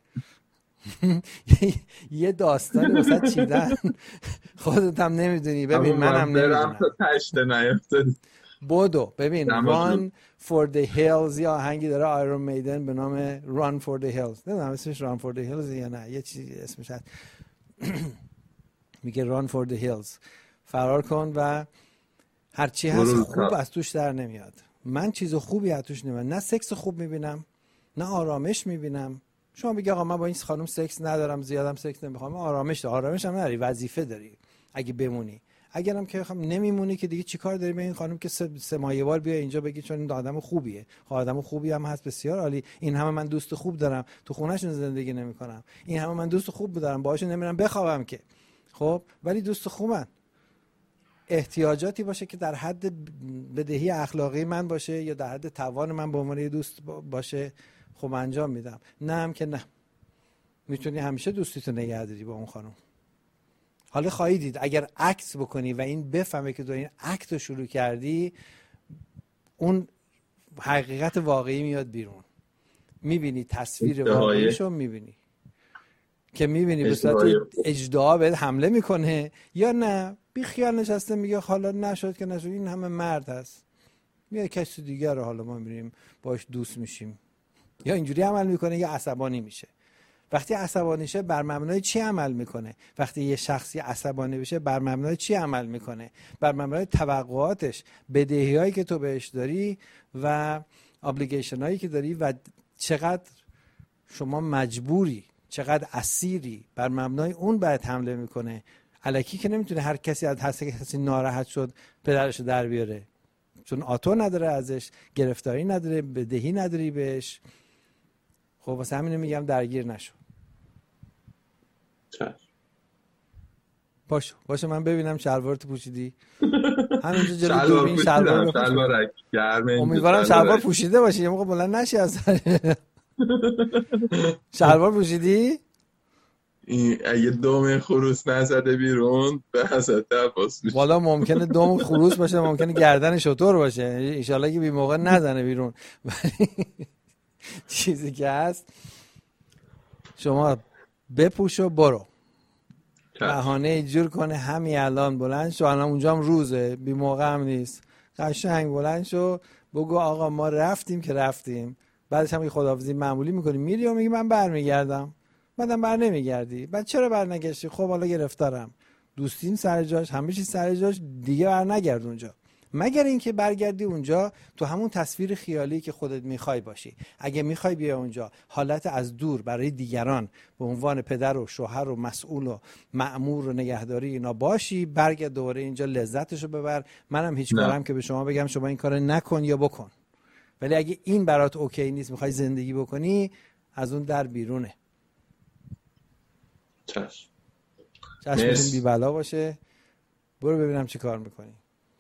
یه داستانی واسه چیدن خودت هم نمیدونی. ببین منم نمیدونم بودو ببین Run for the Hills یا آهنگی داره آیرون میدن به نام Run for the Hills، نمیدونم اسمش Run for the Hills یا نه، یه چیزی اسمش هست میگه Run for the Hills، فرار کن و هرچی هست خوب از توش در نمیاد. من چیز خوبی از توش نمیاد، نه سکس خوب میبینم نه آرامش میبینم. شما بگی آقا من با این خانم سکس ندارم، زیادم سکس نمیخوام، آرامش داری، آرامش هم نداری، وظیفه داری اگه بمونی. اگرم که خب نمیمونی که دیگه چیکار داری به این خانم که سه, سه ماه یه بار بیا اینجا بگی چون این آدم خوبیه. خب آدم خوبی هم هست، بسیار عالی. این همه من دوست خوب دارم تو خونه‌شون زندگی نمی‌کنم، این همه من دوست خوب دارم باهاشون نمیرم بخوابم که، خب ولی دوست خوبن. احتیاجاتی باشه که در حد بدهی اخلاقی من باشه یا در حد توان من به عنوان دوست باشه، خب انجام میدم. نه هم که نه، میتونی همیشه دوستیتو نگه داری با اون خانم. حالا خواهی دید اگر عکس بکنی و این بفهمه که تو این عکس رو شروع کردی، اون حقیقت واقعی میاد بیرون. میبینی تصویر واقعیشو، میبینی که میبینی به صورت اجدعا بهت حمله میکنه یا نه بی خیال نشسته میگه حالا نشد که نشد، این همه مرد هست، میاد کسی دیگر رو حالا ما میریم باش دوست میشیم. یا اینجوری عمل میکنه یا عصبانی میشه. وقتی عصبانی شه بر مبنای چی عمل میکنه؟ وقتی یه شخصی عصبانی بشه بر مبنای چی عمل میکنه؟ بر مبنای توقعاتش، بدهیایی که تو بهش داری و ابلیگیشن هایی که داری و چقدر شما مجبوری، چقدر اسیری، بر مبنای اون باید حمله میکنه. الکی که نمیتونه هر کسی از هر کسی ناراحت شد پدرشو در بیاره، چون آتو نداره ازش، گرفتاری نداره، بدهی نداری بهش. خب واسه همینه میگم درگیر نشو. چشم. باشه باشه من ببینم شلوارتو پوشیدی همینجا جلوی دوربین شلوار شلوارک گرمه. امیدوارم شلوار پوشیده باشی یه موقع بلند نشی از سر. شلوار پوشیدی؟ اگه دوم خروس نزده بیرون به حضرت عباس میشه. والا ممکنه دوم خروس باشه، ممکنه گردن شتر باشه، ان شاءالله که بی موقع نزنه بیرون. چیزی که هست شما بپوش و برو، بهانه جور کنه همین الان بلند شو، الان اونجا هم روزه، بی موقع هم نیست، قشنگ بلند شو بگو آقا ما رفتیم که رفتیم، بعدش هم خداحافظی معمولی میکنی میری و میگی من برمیگردم، بعدم بر نمیگردی، بعد چرا بر نگشتی؟ خب حالا گرفتارم، دوستین سر جاش، همه چیز سر جاش، دیگه بر نگرد اونجا، مگر اینکه برگردی اونجا تو همون تصویر خیالی که خودت میخوای باشی. اگه میخوای بیا اونجا حالت از دور برای دیگران به عنوان پدر و شوهر و مسئول و مأمور و نگهداری اینا باشی، برگرد دوباره اینجا لذتشو ببر. منم هیچ کارم که به شما بگم شما این کارو نکن یا بکن، ولی اگه این برات اوکی نیست، میخوای زندگی بکنی، از اون در بیرونه. چشم. چشمتون بی بلا باشه. برو ببینم چی کار میکنی.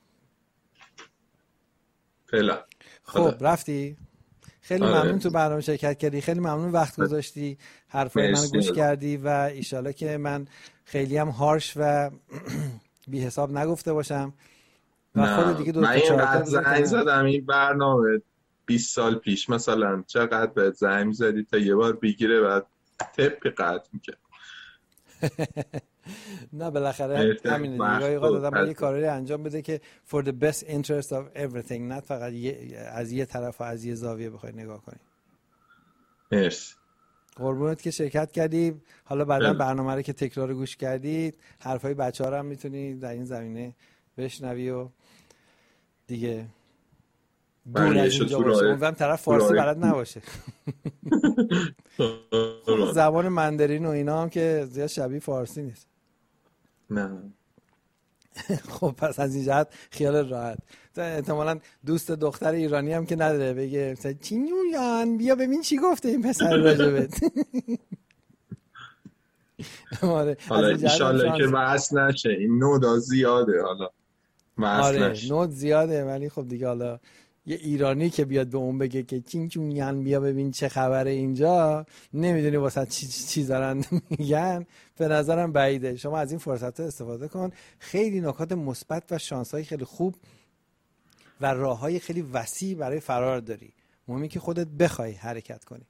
فعلا. خب رفتی؟ خیلی آره. ممنون تو برنامه شرکت کردی، خیلی ممنون وقت گذاشتی، حرفای من گوش کردی و ایشالا که من خیلی هم هارش و بی حساب نگفته باشم و خود دیگه دو تا چهار زنگ زدم این برنامه بیست سال پیش مثلا، چقدر بهت زنگ زدی تا یه بار بگیره بعد تپ قطع میکرد. نه بالاخره همینه دیگه، گاهی اوقات آدم باید یه کاری انجام بده که for the best interest of everything، نه فقط یه از یه طرف و از یه زاویه بخوای نگاه کنی. مرسی. قربونت که شرکت کردی. حالا بعدا برنامه رو که تکرار گوش کردید حرفای بچه‌ها رو هم میتونی در این زمینه بشنوی و دیگه دور از اینجا باشه. امیدوارم طرف فارسی بلد نباشه. زبان مندرین و اینا هم که زیاد شبیه فارسی نیست. نه. خب پس از این جهت خیال راحت. احتمالاً دوست دختر ایرانی هم که نداره بگه چینیان بیا ببین چی گفته این پسر راجبت. حالا انشالله که وصل نشه، این نودا زیاده. حالا وصل آره نشه. نود زیاده، ولی خب دیگه حالا یه ایرانی که بیاد به اون بگه که چین چونیان بیا ببین چه خبره اینجا، نمیدونی واسه چی چی دارن میگن، به نظرم بعیده. شما از این فرصت استفاده کن. خیلی نکات مثبت و شانس‌های خیلی خوب و راه‌های خیلی وسیع برای فرار داری. مهمه که خودت بخوای حرکت کنی.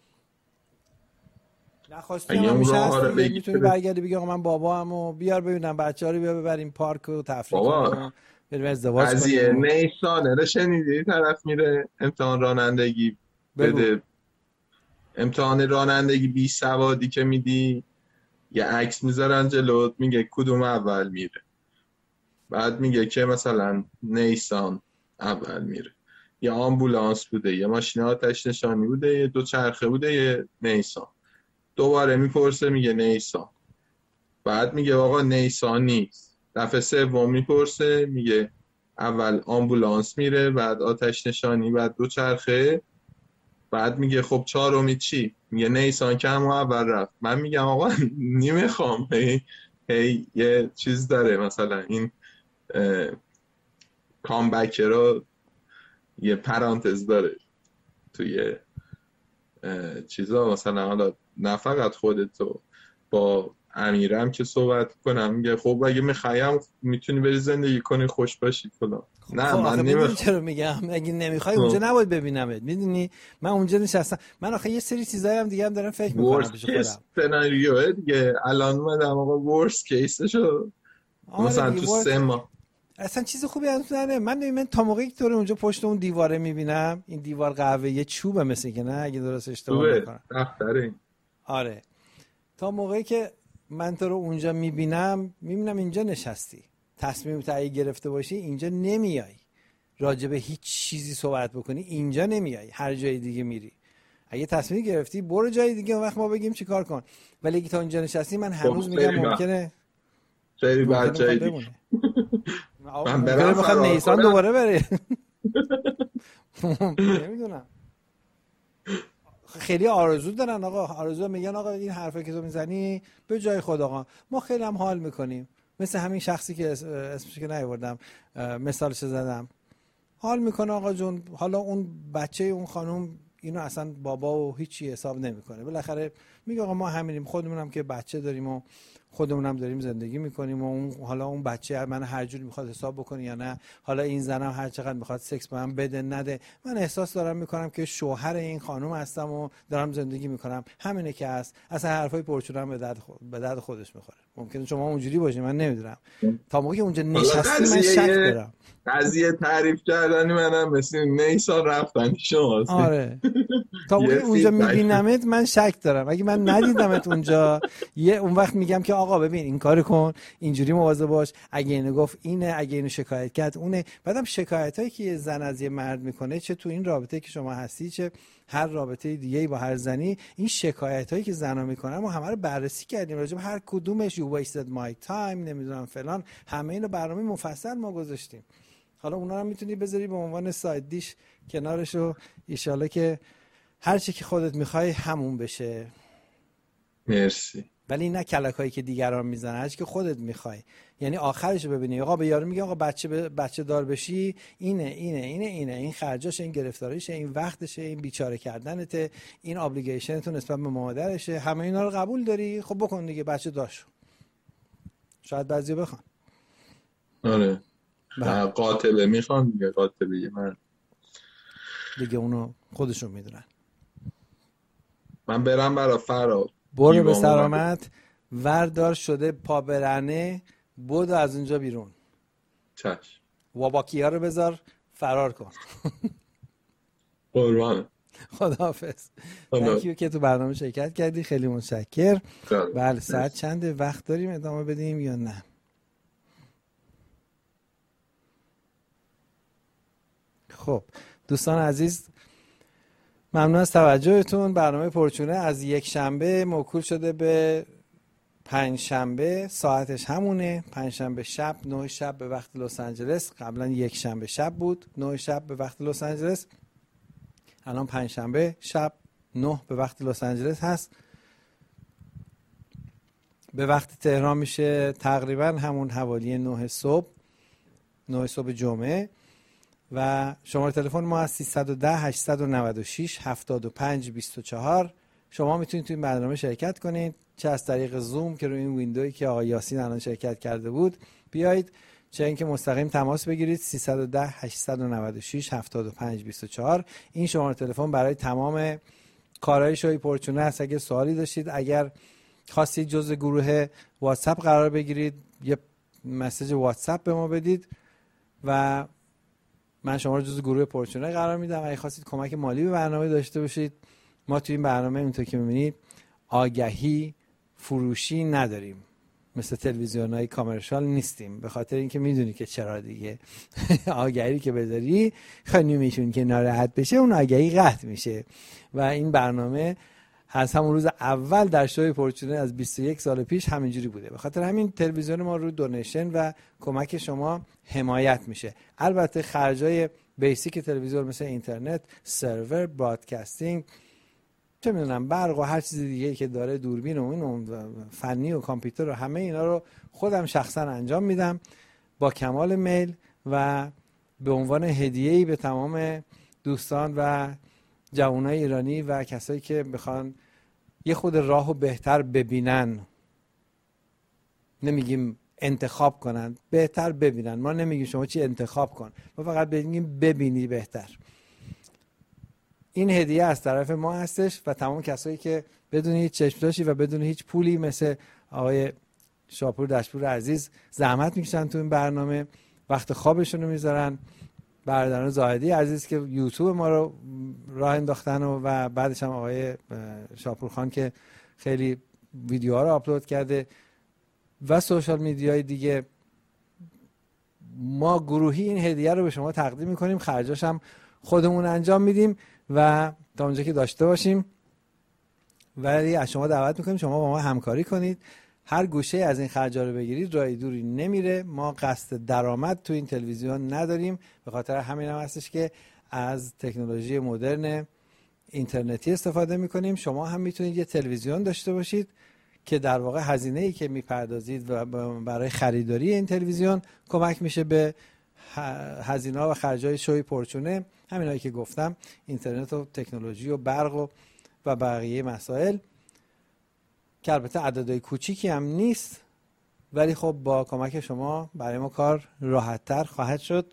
نخواستی هم همیشه هستی، میتونی برگردی بگی آقا من بابامو بیار ببینم بچه‌ها رو بیا ببریم پارک و تفریح کنیم، بریم ازدواج کنیم. از یه نیسانه رو شنیدی طرف میره امتحان رانندگی بده. امتحان رانندگی بی سوادی که میدی یه عکس میذارن جلوت، میگه کدوم اول میره، بعد میگه که مثلا نیسان اول میره، یه آمبولانس بوده، یه ماشین آتش نشانی بوده، یه دو چرخه بوده، یه نیسان. دوباره میپرسه میگه نیسان، بعد میگه آقا نیسان نیست. دفعه سوم میپرسه میگه اول آمبولانس میره، بعد آتش نشانی، بعد دو چرخه، بعد میگه خب چهارمی چی؟ میگه نیسان که هم اول رفت. من میگم آقا نمیخوام هی هی یه چیز داره، مثلا این کامبک رو یه پرانتز داره توی چیزا، مثلا حالا نه فقط خودتو، با امیرم که صحبت کنم میگه خب اگه میخوایم میتونی بری زندگی کنی خوش باشی فلان. نه خب من نمیخوام. چرا میگم اگه نمیخوای اونجا نباید ببینمت، میدونی من اونجا نشستم. من آخه یه سری چیزایی هم دیگه هم دارم فکر میکنم پیش خودم. سناریو دیگه الان اومدم آقا ورست کیسشو مثلا تو سه ماه اصلا چیز خوبی از نره. من من تا موقعی که تو رو اونجا پشت اون دیواره میبینم، این دیوار قهوه یه چوبه مثل که، نه اگه درست اشتباه نکنم. دفتره. آره تا موقعی که من تو رو اونجا میبینم میبینم اینجا نشستی، تصمیم تعیین گرفته باشی اینجا نمیای، راجع به هیچ چیزی صحبت بکنی اینجا نمیای، هر جای دیگه میری. اگه تصمیم گرفتی برو جای دیگه، اون وقت ما بگیم چیکار کن. ولی اگه تا اینجا نشستی من هنوز میگم ممکنه خیلی بد جای دیگه من برم بخواد نیسان دوباره بره. نمیدونم خیلی آرزو دارن آقا، آرزو میگن آقا این حرفه که تو میزنی به جای خود آقا ما خیلی هم حال میکنیم، مثل همین شخصی که اسمش که نیاوردم مثالش زدم، حال میکنه آقا جون. حالا اون بچه اون خانم اینو اصلا بابا و هیچی حساب نمیکنه، بالاخره میگه آقا ما همینیم، خودمونم که بچه داریم و خودمونم داریم زندگی میکنیم و اون حالا اون بچه من هر جوری میخواد حساب بکنه یا نه، حالا این زنم هر چقدر میخواد سکس به من بده نده، من احساس دارم میکنم که شوهر این خانم هستم و دارم زندگی میکنم، همینه که هست. اصلا حرفای پرچونم به درد خود به درد خودش میخوره. ممکنه شما اونجوری باشی من نمیدونم، تا موقعی اونجا نشستی من شک دارم. قضیه تعریف کردنی منم مثل نیسان رفتن شما. آره تا موقعی اونجا میبینمت من شک دارم. اگه من ندیدمت اونجا یه اون وقت میگم که آقا ببین این کارو کن، اینجوری مواظب باش، اگه اینو گفت اینه، اگه اینو شکایت کرد اونه. بعدم شکایتایی که یه زن از یه مرد میکنه، چه تو این رابطه که شما هستی چه هر رابطه دیگه‌ای با هر زنی، این شکایتایی که زنا میکنن ما همه رو بررسی کردیم، راجع به هر کدومش you wasted my time نمیدونم فلان، همه اینو برنامه مفصل ما گذاشتیم. حالا اونا رو میتونی بذاری به عنوان ساید دیش کنارش و ایشالا که هر چی که خودت میخوای همون بشه. مرسی. ولی نه کلکایی که دیگران میزنن، هر چی که خودت میخوای. یعنی آخرش رو ببینی آقا به یارو میگه آقا بچه ب... بچه دار بشی اینه اینه اینه اینه این خرجاشه، این گرفتاریشه، این وقتشه، این بیچاره کردنته، این ابلیگیشنتون نسبت به مادرشه، همه اینا رو قبول داری، خب بکن دیگه بچه داشت. شاید بعضی بخوان. آره قاطبه میخوان دیگه، قاطبه من دیگه اونو خودشون میدونن. من برم برا فراد برو به سلامت. وردار شده پا برهنه، بدو از اونجا بیرون. چشم. واباکی ها رو بذار فرار کن. قربان. خداحافظ. تانکیو که تو برنامه شرکت کردی، خیلی متشکر. بله ساعت چنده؟ وقت داریم ادامه بدیم یا نه؟ خب دوستان عزیز، ممنون از توجهتون. برنامه پرچونه از یک شنبه موکول شده به پنج شنبه، ساعتش همونه، پنج شنبه شب نه شب به وقت لس آنجلس. قبلا یک شنبه شب بود نه شب به وقت لس آنجلس، الان پنج شنبه شب نه به وقت لس آنجلس هست. به وقت تهران میشه تقریبا همون حوالی نه صبح، نه صبح جمعه. و شماره تلفن ما از سیصد و ده هشتصد و نود و شش هفتاد و پنج بیست و چهار. شما میتونید تو این برنامه شرکت کنید، چه از طریق زوم که روی این ویندویی که آقای یاسین الان شرکت کرده بود بیایید، چه اینکه مستقیم تماس بگیرید سیصد و ده هشتصد و نود و شش هفتاد و پنج بیست و چهار. این شماره تلفن برای تمام کارهای شوی پرچونه است. اگه سوالی داشتید، اگر خواستید جزء گروه واتساپ قرار بگیرید، یه مسیج واتساپ به ما بدید و من شما رو جزء گروه پرچونه قرار میدم. اگه خواستید کمک مالی به برنامه داشته باشید، ما توی این برنامه اونطور که میبینید آگهی فروشی نداریم، مثل تلویزیون‌های کامرشال نیستیم، به خاطر اینکه میدونی که چرا دیگه. آگهی که بذاری خانومشون که ناراحت بشه، اون آگهی قطع میشه. و این برنامه از همون روز اول در شوی پرچونه از بیست و یک سال پیش همینجوری بوده. به خاطر همین تلویزیون ما رو دونیشن و کمک شما حمایت میشه. البته خرجای بیسیک تلویزیون مثل اینترنت، سرور، برادکاستینگ، چه میدونم برق و هر چیز دیگه که داره، دوربین و این فنی و کامپیوتر و همه اینا رو خودم شخصا انجام میدم با کمال میل و به عنوان هدیه‌ای به تمام دوستان و جوانای ایرانی و کسایی که بخوان یه خود راهو بهتر ببینن. نمیگیم انتخاب کنن، بهتر ببینن. ما نمیگیم شما چی انتخاب کن، ما فقط بگیم ببینی بهتر. این هدیه از طرف ما هستش و تمام کسایی که بدون هیچ چشم‌داشتی و بدون هیچ پولی مثل آقای شاپور دشپور عزیز زحمت میکشن تو این برنامه، وقت خوابشون رو میذارن. برادران زاهدی عزیز که یوتیوب ما رو راه انداختن و, و بعدش هم آقای شاپور خان که خیلی ویدیوها رو آپلود کرده و سوشال میدیای دیگه. ما گروهی این هدیه رو به شما تقدیم میکنیم، خرجاش هم خودمون انجام میدیم و تا اونجا که داشته باشیم. ولی از شما دعوت میکنیم شما با ما همکاری کنید. هر گوشه از این خرجا رو بگیرید راه دوری نمیره. ما قصد درآمد تو این تلویزیون نداریم، به خاطر همین هم هستش که از تکنولوژی مدرن اینترنتی استفاده میکنیم. شما هم میتونید یه تلویزیون داشته باشید که در واقع هزینه‌ای که میپردازید و برای خریداری این تلویزیون کمک میشه به هزینه‌ها و خرجای شوی پرچونه، همینایی که گفتم، اینترنت و تکنولوژی و برق و و بقیه مسائل که البته عددهای کوچیکی هم نیست، ولی خب با کمک شما برای ما کار راحت‌تر خواهد شد.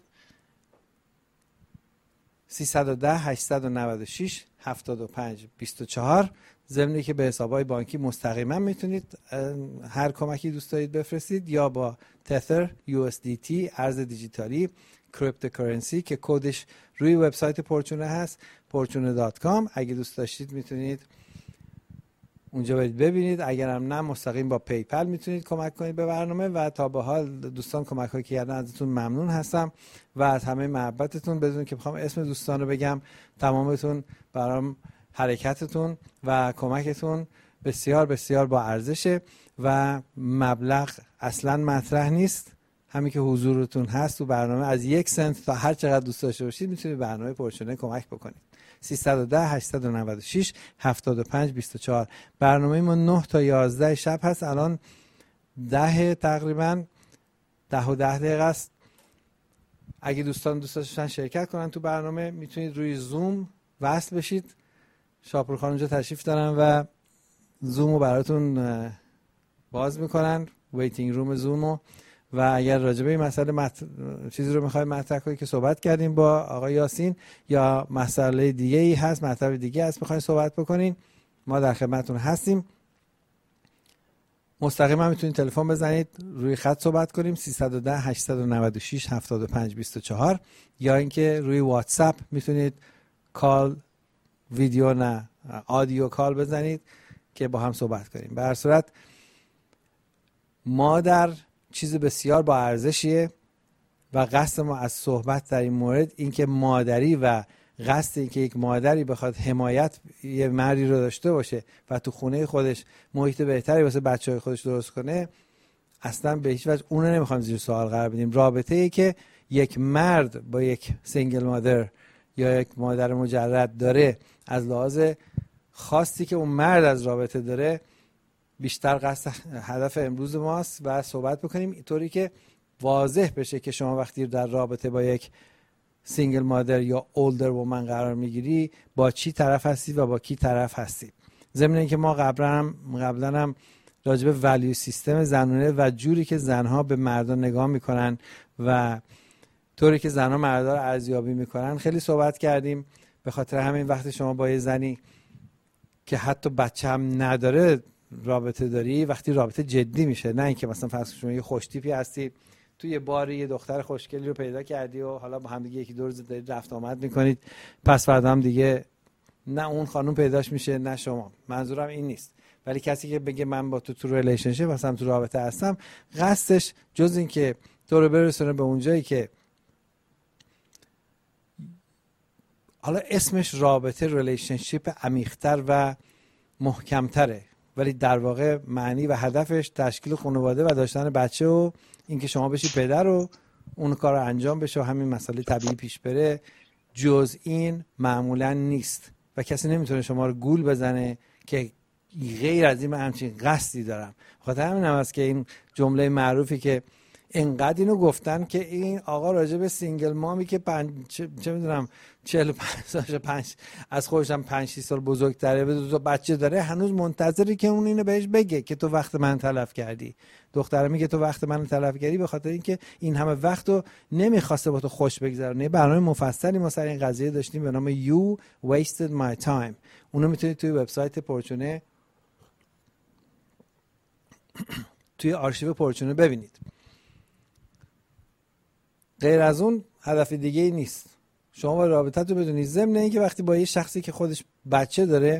سیصد و ده هشتصد و نود و شش هفتاد و پنج بیست و چهار. ضمن که به حساب‌های بانکی مستقیما میتونید هر کمکی دوست دارید بفرستید، یا با تتر، یو اس دی تی، ارز دیجیتالی، کریپتوکارنسی که کدش روی وبسایت پرچونه هست، پرچونه دات کام. اگه دوست داشتید میتونید اونجا برید ببینید. اگر هم نه مستقیم با پیپل میتونید کمک کنید به برنامه. و تا به حال دوستان کمک هایی که کردن ازتون ممنون هستم و از همه محبتتون. بدون که بخوام اسم دوستان رو بگم، تمامتون برام حرکتتون و کمکتون بسیار بسیار با ارزشه و مبلغ اصلا مطرح نیست. همین که حضورتون هست تو برنامه، از یک سنت تا هر چقدر دوست داشته باشید میتونید برنامه پرچونه کمک بکنید. سیصد و ده هشتصد و نود و شش هفتاد و پنج بیست و چهار. برنامه ما نه تا یازده شب هست. الان ده تقریبا ده و ده دقیقه است. اگه دوستان دوست داشتن شرکت کنن تو برنامه، میتونید روی زوم وصل بشید. شاپور خان اونجا تشریف دارن و زوم رو براتون باز میکنن، ویتینگ روم زومو. و اگر راجع به این مسئله مط... چیزی رو میخواید مطرح کنید که صحبت کردیم با آقای یاسین، یا مسئله دیگه ای هست، مطلب دیگه هست میخواید صحبت بکنین، ما در خدمتتون هستیم. مستقیما میتونید تلفن بزنید روی خط صحبت کنیم سیصد و ده هشتصد و نود و شش هفتاد و پنج بیست و چهار، یا اینکه روی واتساپ میتونید کال ویدیو نه آدیو کال بزنید که با هم صحبت کنیم. به هر صورت ما در چیز بسیار با ارزشیه و قصد ما از صحبت در این مورد اینکه مادری و قصد اینکه یک مادری بخواد حمایت یه مردی رو داشته باشه و تو خونه خودش محیط بهتری واسه بچه‌های خودش درست کنه، اصلا به هیچ وجه اون رو نمیخوام زیر سوال قرار بدیم. رابطه ای که یک مرد با یک سینگل مادر یا یک مادر مجرد داره، از لحاظ خواستی که اون مرد از رابطه داره، بیشتر قصد هدف امروز ماست و صحبت بکنیم اینطوری که واضح بشه که شما وقتی در رابطه با یک سینگل مادر یا اولدر وومن قرار میگیری با چی طرف هستی و با کی طرف هستی. ضمن اینکه ما قبلا هم قبلا هم راجع به ولیو سیستم زنانه و جوری که زنها به مردان نگاه میکنن و طوری که زنها مردها رو ارزیابی میکنن خیلی صحبت کردیم. به خاطر همین وقتی شما با یه زنی که حتی بچه هم نداره رابطه داری، وقتی رابطه جدی میشه، نه اینکه مثلا فرض شما یه خوش تیپی هستی توی یه باری یه دختر خوشگلی رو پیدا کردی و حالا با هم دیگه یکی دو روز دارید رفت آمد میکنید، پس فردا هم دیگه نه اون خانم پیداش میشه نه شما. منظورم این نیست. ولی کسی که بگه من با تو تو ریلیشنشیپ هستم، تو رابطه هستم، قصدش جز این که تو رو برسونه به اونجایی که حالا اسمش رابطه ریلیشنشیپ عمیق‌تر و محکم‌تره، ولی در واقع معنی و هدفش تشکیل خانواده و داشتن بچه و اینکه شما بشی پدر و اون کار رو انجام بشه و همین مسئله طبیعی پیش بره. جز این معمولا نیست و کسی نمیتونه شما رو گول بزنه که غیر از این من همچین قصدی دارم. خاطر همین هم هست که این جمله معروفی که اینقدر اینو گفتن که این آقا راجع به سینگل مامی که پنج چه, چه میدونم چهل و پنج سالشه، پنج از خودش هم پنج شش سال بزرگتره، به دو تا بچه داره، هنوز منتظری که اون اینو بهش بگه که تو وقت من تلف کردی. دختره میگه تو وقت من تلف کردی به خاطر اینکه این همه وقتو نمیخواسته با تو خوش بگذرونه. برنامه مفصلی ما سر این قضیه داشتیم به نام You Wasted My Time. اونو میتونید توی وبسایت پورچونه توی آرشیو پورچونه ببینید. غیر از اون هدف دیگه ای نیست. شما با رابطت رو بدونید. ضمن اینکه وقتی با یه شخصی که خودش بچه داره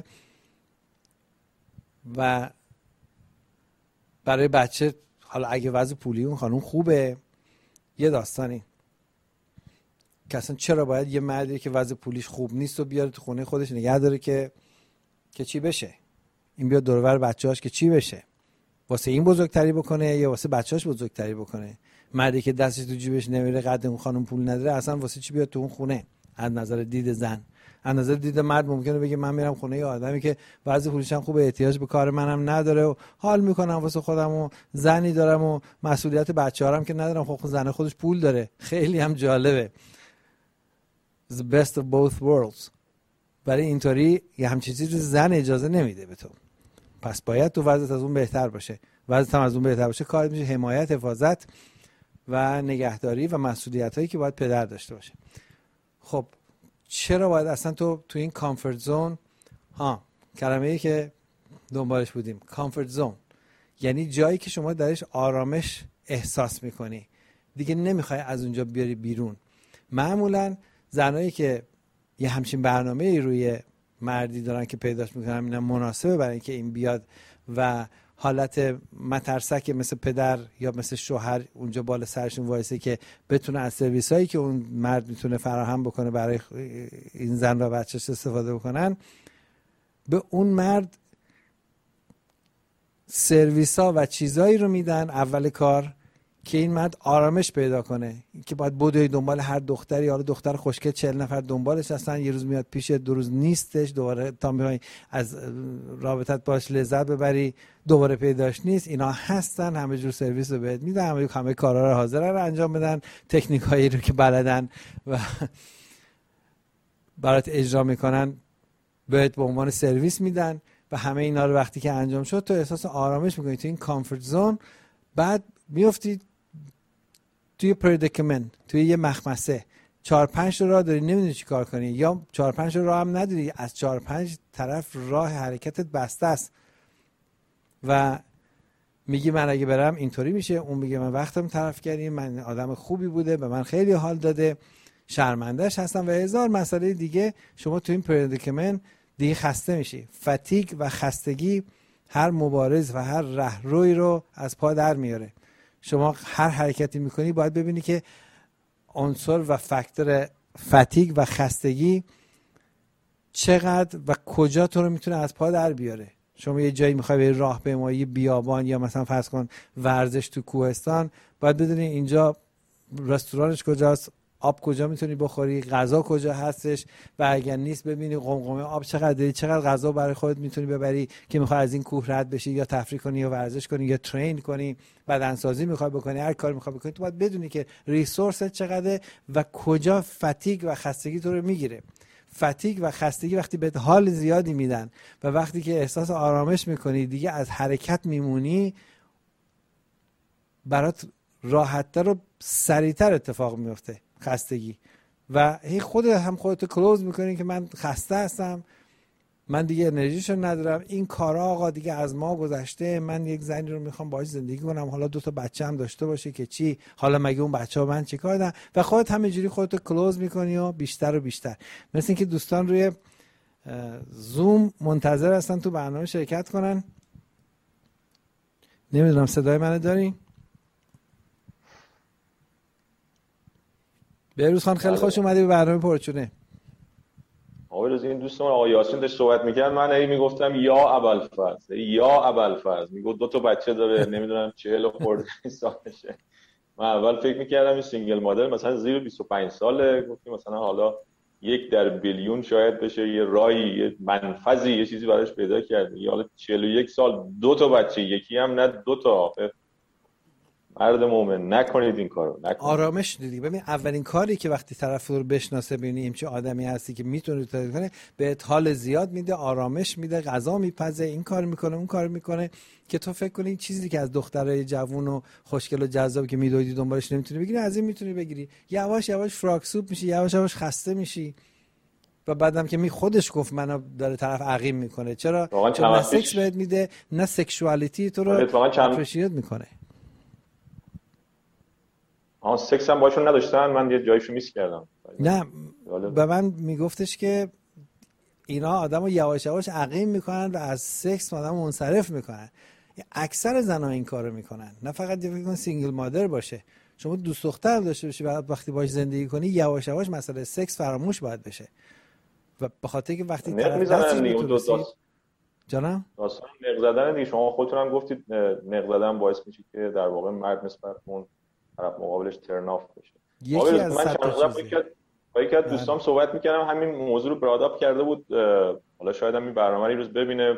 و برای بچه، حالا اگه وضع پولی اون خانم خوبه، یه داستانی که اصلا چرا باید یه مردی که وضع پولیش خوب نیست و بیاره تو خونه خودش نگه داره که که چی بشه؟ این بیاد دور و بر بچه‌هاش که چی بشه؟ واسه این بزرگتری بکنه یا واسه بچه‌هاش بزرگتری بکنه؟ مردی که دستش تو جیبش نمیره، قد اون خانم پول نداره، اصلا واسه چی بیاد تو اون خونه؟ از نظر دید زن. از نظر دید مرد ممکنه بگه من میرم خونه یه آدمی که وضع پولیش هم خوبه، احتیاج به کار منم نداره و حال میکنم واسه خودم و زنی دارم و مسئولیت بچه‌هام که ندارم. خب زن خودش پول داره. خیلی هم جالبه. The best of both worlds. برای اینطوری یه همچین چیزی زن اجازه نمیده به تو. پس باید تو وضعیت از اون بهتر باشه. وضعیت هم از اون بهتر باشه کار میشه حمایت، حفاظت و نگهداری و مسئولیتایی که باید پدر داشته باشه. خب چرا باید اصلا تو تو این کامفورت زون، ها کلمه‌ای که دنبالش بودیم، کامفورت زون یعنی جایی که شما درش آرامش احساس میکنی، دیگه نمیخوای از اونجا بیاری بیرون. معمولا زنایی که یه همچین برنامه‌ای روی مردی دارن که پیداش میکنن اینا مناسبه برای اینکه این بیاد و حالت مترسک مثل پدر یا مثل شوهر اونجا بالا سرشون وایسه که بتونه از سرویس هایی که اون مرد میتونه فراهم بکنه برای این زن و بچه‌ش استفاده بکنن، به اون مرد سرویس ها و چیزایی رو میدن اول کار که این مرد آرامش پیدا کنه. که باید بدوی دنبال هر دختری، حالا دختر خوشگل چهل نفر دنبالش هستن، یه روز میاد پیش، دو روز نیستش، دوباره تا میای از رابطت باش لذت ببری دوباره پیداش نیست. اینا هستن، همه جور سرویس رو بهت میدن، همه همه کارا رو حاضرن رو انجام بدن، تکنیک هایی رو که بلدن و برات اجرا میکنن بهت به عنوان سرویس میدن و همه اینا رو وقتی که انجام شد تو احساس آرامش میکنی تو این کامفورت زون. بعد میافتید توی پردیکمنت، توی یه مخمسه. چهار پنج راه داری نمیدونی چی کار کنی، یا چهار پنج راه هم نداری، از چهار پنج طرف راه حرکتت بسته است و میگی من اگه برم اینطوری میشه، اون میگه من وقتم طرف کردیم، من آدم خوبی بوده به من خیلی حال داده، شرمندهش هستم و هزار مسئله دیگه. شما تو این پردیکمنت دیگه خسته میشی. فتیگ و خستگی هر مبارز و هر رهروی رو از پا در میاره. شما هر حرکتی میکنی باید ببینی که عنصر و فاکتور فتیگ و خستگی چقدر و کجا تو رو میتونه از پا در بیاره. شما یه جایی میخوای بری راهپیمایی بیابان یا مثلا فرض کن ورزش تو کوهستان، باید بدونی اینجا رستورانش کجاست، آب کجا میتونی بخوری، غذا کجا هستش، و اگر نیست ببینی قمقمه آب چقدر داری، چقدر غذا برای خودت میتونی ببری که میخوای از این کوه رد بشی یا تفریح کنی یا ورزش کنی یا ترین کنی، بدنسازی میخوای بکنی، هر کاری میخوای بکنی، تو باید بدونی که ریسورست چقدره و کجا فتیگ و خستگی تو رو میگیره. فتیگ و خستگی وقتی بهت حال زیادی میدن و وقتی که احساس آرامش میکنی دیگه از حرکت میمونی، برات راحت‌تر و سریعتر اتفاق میفته خستگی. و هی خودت هم خودت کلوز میکنی که من خسته هستم، من دیگه انرژیشو ندارم، این کارا آقا دیگه از ما گذشته، من یک زنی رو میخوام باهاش زندگی کنم، حالا دو تا بچه هم داشته باشه که چی، حالا مگه اون بچه‌ها من چیکار دارن، و خودت همینجوری خودت کلوز میکنی و بیشتر و بیشتر. مثل اینکه دوستان روی زوم منتظر هستن تو برنامه شرکت کنن. نمیدونم صدای منو دارین؟ بهروز خان خیلی خوش اومدی به برنامه پرچونه. آقای روز این دوستمون آقای یاسین داشت صحبت میکرد، من هی میگفتم یا ابوالفضل یا ابوالفضل، میگفت دو تا بچه داره نمیدونم چهل خورده سالشه. من اول فکر میکردم این سینگل مادر مثلا زیر بیست و پنج ساله، گفتیم مثلا حالا یک در بیلیون شاید بشه یه راهی یه منفذی یه چیزی براش پیدا کرد. یا حالا چهل و یک سال دو تا بچه، یکی هم نه دو تا. مرد مومن نکنید این کارو، نکنید. آرامش دیدی. ببین اولین کاری که وقتی طرف رو بشناسه ببینیم چه آدمی هستی که میتونه تو کنه، بهت حال زیاد میده، آرامش میده، غذا میپزه، این کار میکنه اون کار میکنه که تو فکر کنی این چیزی که از دخترای جوون و خوشگل و جذاب که میدویدی دنبالش نمیتونی بگیری، از این میتونی بگیری. یواش یواش فراک سوپ میشی، یواش یواش خسته میشی و بعدم که می خودش گفت منو داره طرف عقیم میکنه. چرا؟ چون نه سکس بهت میده نه سکشوالیتی تو رو اپریشیت میکنه. آها سکس هم باشون نداشتن، من یه جایشو میس کردم. نه به من میگفتش که اینا آدمو یواش یواش عقیم میکنن و از سکس آدمو منصرف میکنن. اکثر زنا این کارو میکنن، نه فقط یه فکر کن سینگل مادر باشه، شما دوست دختر داشته باشی بعد وقتی باهاش زندگی کنی یواش یواش مسئله سکس فراموش باید بشه. و به خاطر که وقتی طرف دستی میتونی جانم داستان نق زدن دیگه، شما خودتون هم گفتید نق زدن باعث میشه که در واقع مرد نسبت اون طرف مقابلش ترن آف بشه. یکی از من چند روز پیش با یکی از دوستام صحبت میکردم، همین موضوع رو براداپ کرده بود، حالا شاید هم این برنامه رو روز ببینه.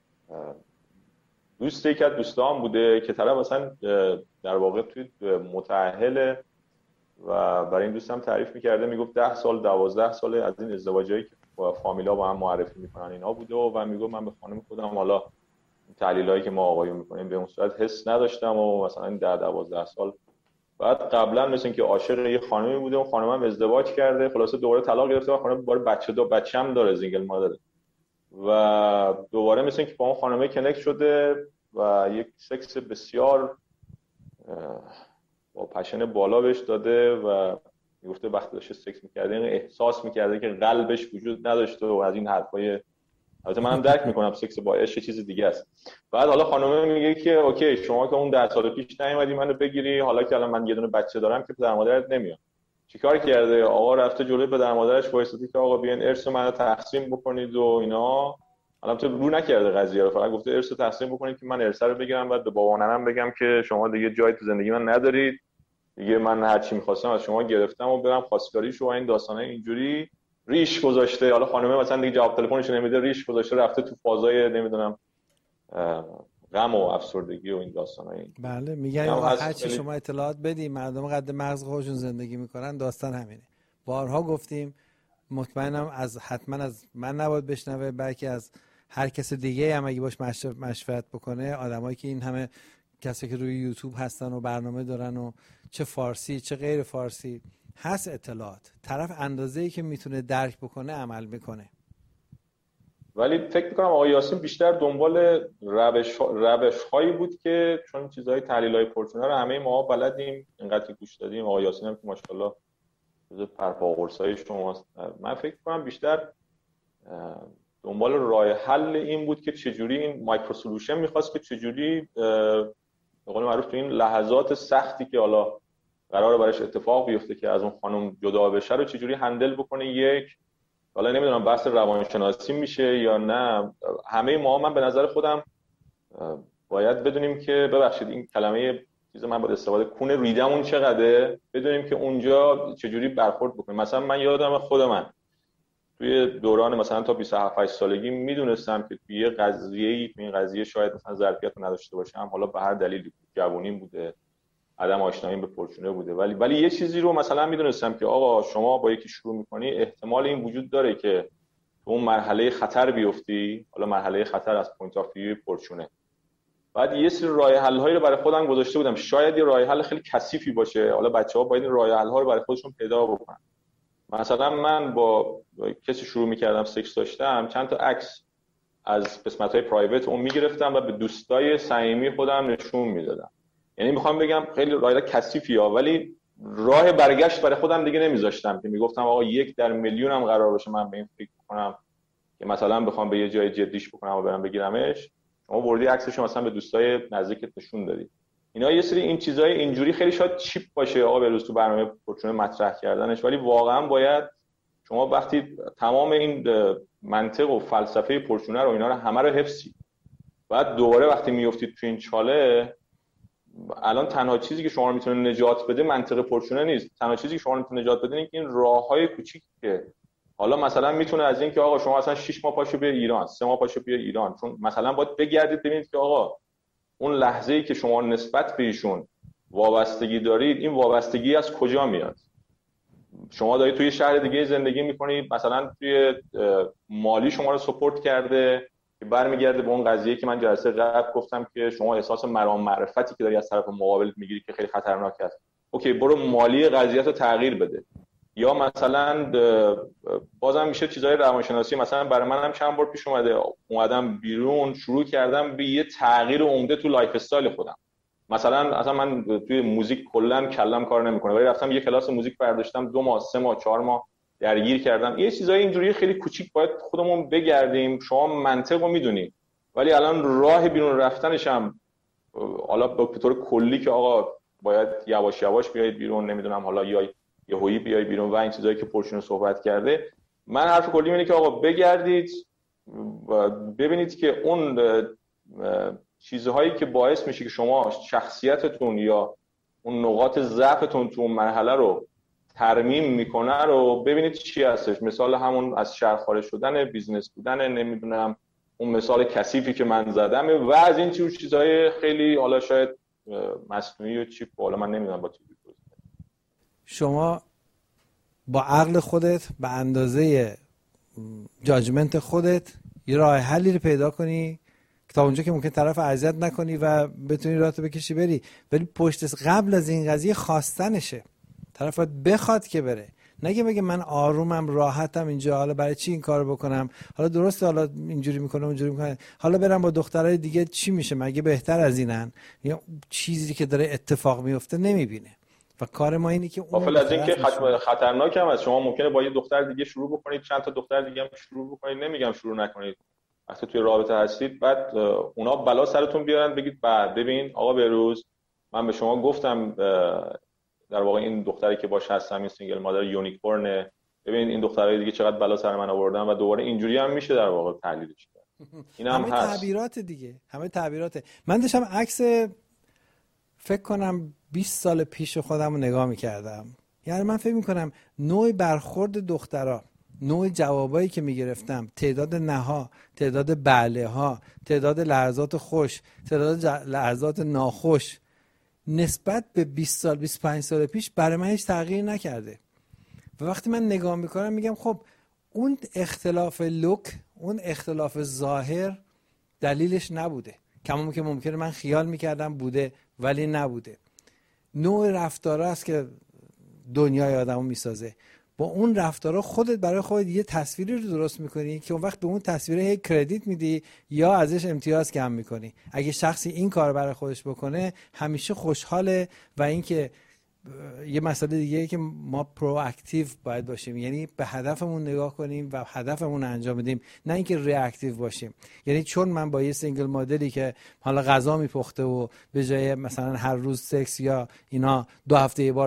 دوست یکی از دوستام بوده که طرف مثلا در واقع توی متأهل و برای این دوستم تعریف میکرده، میگفت ده سال دوازده سال از این ازدواجایی که با فامیلا با هم معرفی میکنن اینا بوده و, و میگفت من به خانم خودم حالا تحلیلایی که ما آقایون میکنیم به اون صورت حس نداشتم و مثلا این ده دوازده سال بعد قبلا مثل اینکه عاشق یه خانمی بوده، اون خانم هم ازدواج کرده، خلاصه دوباره طلاق گرفته و خانم دوباره بچه دو بچه‌م داره، سینگل مادره و دوباره مثل اینکه با اون خانمه کنکت شده و یک سکس بسیار با پشن بالا بهش داده و میگفته وقتی داشته سکس میکرده این احساس میکرده که قلبش وجود نداشته و از این حرفای. البته منم درک میکنم سکس با عشق چیز دیگه است. بعد حالا خانم میگه که اوکی شما که اون ده سال پیش نیومدی منو بگیری، حالا که الان من یه دونه بچه دارم که پدر مادرت نمیاد، چیکار کرده؟ آقا رفته جلوی پدر مادرش وایساده که آقا بیاین ارث منو تقسیم بکنید و اینا. الان تو رو نکرده قضیه رو، فقط گفته ارث رو تقسیم بکنید که من ارث رو بگیرم، بعد به بابا و ننم بگم که شما دیگه جای تو زندگی من ندارید دیگه، من هر چی می‌خواستم از شما گرفتم و برم خواستگاریشو و این داستانای اینجوری ریش گذاشته. حالا خانم مثلا دیگه جواب تلفنش نمیده، ریش گذاشته رفته تو فازای نمیدونم غم و افسردگی و این داستانای. بله میگن هر چی شما اطلاعات بدی مردم قد مغز خودشون زندگی میکنن، داستان همینه. بارها گفتیم، مطمئنم از حتما از من نباید بشنوه بلکه از هر کس دیگه هم اگه باش مشورت بکنه، آدمایی که این همه کسی که روی یوتیوب هستن و برنامه دارن و چه فارسی چه غیر فارسی هست اطلاعات، طرف اندازه‌ای که میتونه درک بکنه عمل میکنه. ولی فکر میکنم آقای یاسین بیشتر دنبال روش روش هایی بود که چون چیزهای تحلیل های فورچونا رو همه ما بلدیم، اینقدر که گوش دادیم، آقای یاسین هم که ماشاءالله جزو پرپاقرصای شماست. من فکر کنم بیشتر دنبال راه حل این بود که چجوری این مایکرو سولوشن میخواست که چجوری به قول معروف تو این لحظات سختی که حالا قراره براش اتفاق بیفته که از اون خانم جدا بشه رو چجوری هندل بکنه. یک حالا نمیدونم بحث روانشناسی میشه یا نه، همه ما من به نظر خودم باید بدونیم که ببخشید این کلمه چیز من باید استفاده کون ریدمون چقدره، بدونیم که اونجا چجوری برخورد بکنیم. مثلا من یادم خود من توی دوران مثلا تا بیست و هفت سالگی میدونستم که توی یه قضیه‌ای توی این قضیه شاید مثلا ظرفیت رو نداشته باشم، حالا به هر دلیلی، جوونیم بوده، عدم آشناییم به فورچونه بوده، ولی ولی یه چیزی رو مثلا میدونستم که آقا شما با یکی شروع میکنی احتمال این وجود داره که تو اون مرحله خطر بیفتی، حالا مرحله خطر از پوینت آف ویو فورچونه. بعد یه سری راه حل هایی رو برای خودم گذاشته بودم، شاید یه راه حل خیلی کثیفی باشه، حالا بچه‌ها باید این راه حل ها رو برای خودشون پیدا بکنن. مثلا من با کسی شروع میکردم سکس داشتم، چند تا عکس از قسمت‌های پرایوت اون میگرفتم و به دوستای صمیمی خودم نشون میدادم. یعنی میخوام بگم خیلی راه کثیفیه، ولی راه برگشت برای خودم دیگه نمیذاشتم که میگفتم آقا یک در میلیون هم قرار باشه من به این فکر کنم که مثلا بخوام به یه جای جدیش بکنم و برم بگیرمش، شما بردی عکسشو مثلا به دوستای نزدیکت نشون دادی. اینا یه سری این چیزای اینجوری خیلی شاید چیپ باشه آقا بروز تو برنامه فورچونه مطرح کردنش، ولی واقعا باید شما وقتی تمام این منطق و فلسفه فورچونه رو اینا رو همه رو حفظی، بعد دوباره وقتی میافتید تو این چاله، الان تنها چیزی که شما رو میتونه نجات بده منطق فورچونه نیست، تنها چیزی که شما رو میتونه نجات بده اینه که این راههای کوچیکی که حالا مثلا میتونه از این که آقا شما اصلا شش ماه پاشو بیا ایران، سه ماه پاشو بیا ایران، چون مثلا باید بگردید ببینید که آقا اون لحظه‌ای که شما نسبت به ایشون وابستگی دارید، این وابستگی از کجا میاد؟ شما دارید توی شهر دیگه زندگی میکنید، مثلا توی مالی شما رو سپورت کرده که برمیگرده به اون قضیه که من جلسه قبل گفتم که شما احساس مرام معرفتی که داری از طرف مقابلت میگیری که خیلی خطرناک است. اوکی برو مالی قضیه رو تغییر بده. یا مثلا بازم میشه چیزای روانشناسی، مثلا برای من هم چند بار پیش اومده اومدم بیرون شروع کردم به یه تغییر عمده تو لایف استایل خودم. مثلا اصلا من توی موزیک کلا کلم کار نمیکنه، ولی رفتم یه کلاس موزیک برداشتم، دو ماه سه ماه چهار ماه درگیر کردم. یه چیزای اینجوری خیلی کوچیک باید خودمون بگردیم. شما منطقو میدونید، ولی الان راه بیرون رفتنش هم حالا به طور کلی که آقا باید یواش یواش بیاید بیرون، نمیدونم حالا یا یهویی بیاید بیرون و این چیزایی که فورچون صحبت کرده، من حرف کلی اینه که آقا بگردید ببینید که اون چیزهایی که باعث میشه که شما شخصیتتون یا اون نقاط ضعفتون تو اون مرحله رو ترمیم میکنه رو ببینید چی هستش. مثال همون از شهر خارج شدن، بیزنس بودن، نمیدونم اون مثال کثیفی که من زدم و از این چیز چیزهای خیلی حالا شاید مصنوعی و چیپ، حالا من نمیدونم با چی بود. شما با عقل خودت به اندازه جاجمنت خودت یه راه حلی رو پیدا کنی تا اونجا که ممکن طرف اذیت نکنی و بتونی راهتو بکشی بری، ولی پشت قبل از این قضیه خواستنشه. طرف باید بخواد که بره، نگه بگه من آرومم راحتم اینجا، حالا برای چی این کارو بکنم، حالا درسته حالا اینجوری میکنه اونجوری میکنه، حالا برم با دخترای دیگه چی میشه، مگه بهتر از اینن؟ یا چیزی که داره اتفاق میفته نمیبینه و کار ما اینه که اون از این که خطرناک هم از شما ممکنه با یه دختر دیگه شروع بکنید، چند تا دختر دیگه هم شروع بکنید، نمیگم شروع نکنید، وقتی توی رابطه هستید بعد اونا بلا سرتون بیارن بگید بعد ببین آقا بهروز من به شما گفتم در واقع این دختری که باش هستم این سینگل مادر یونیکورنه، ببین این دخترای دیگه چقدر بلا سر من آوردن و دوباره اینجوری هم میشه در واقع تحلیلش کرد. این هم همه هست. تعبیرات دیگه، همه تعبیراته. من داشتم عکس فکر کنم بیست سال پیش خودم رو نگاه میکردم، یعنی من فکر میکنم نوع برخورد دخترها، نوع جوابایی که میگرفتم، تعداد نها، تعداد بله ها، تعداد لحظات خوش، تعداد لحظات ناخوش نسبت به بیست سال بیست و پنج سال پیش برای من هیچ تغییر نکرده. و وقتی من نگاه میکنم میگم خب اون اختلاف لوک، اون اختلاف ظاهر دلیلش نبوده، کمون که ممکنه من خیال میکردم بوده ولی نبوده. نوع رفتار است که دنیای آدمو میسازه. با اون رفتارا خودت برای خودت یه تصویری رو درست میکنی که اون وقت به اون تصویر هی کردیت میدی یا ازش امتیاز کم میکنی. اگه شخصی این کار برای خودش بکنه همیشه خوشحاله. و اینکه یه مسئله دیگه ای که ما پرواکتیو باید باشیم، یعنی به هدفمون نگاه کنیم و هدفمون انجام بدیم، نه اینکه ریاکتیو باشیم. یعنی چون من با یه سینگل مدلی که حالا غذا میپخته و به جای مثلا هر روز سکس یا اینا دو هفته یه بار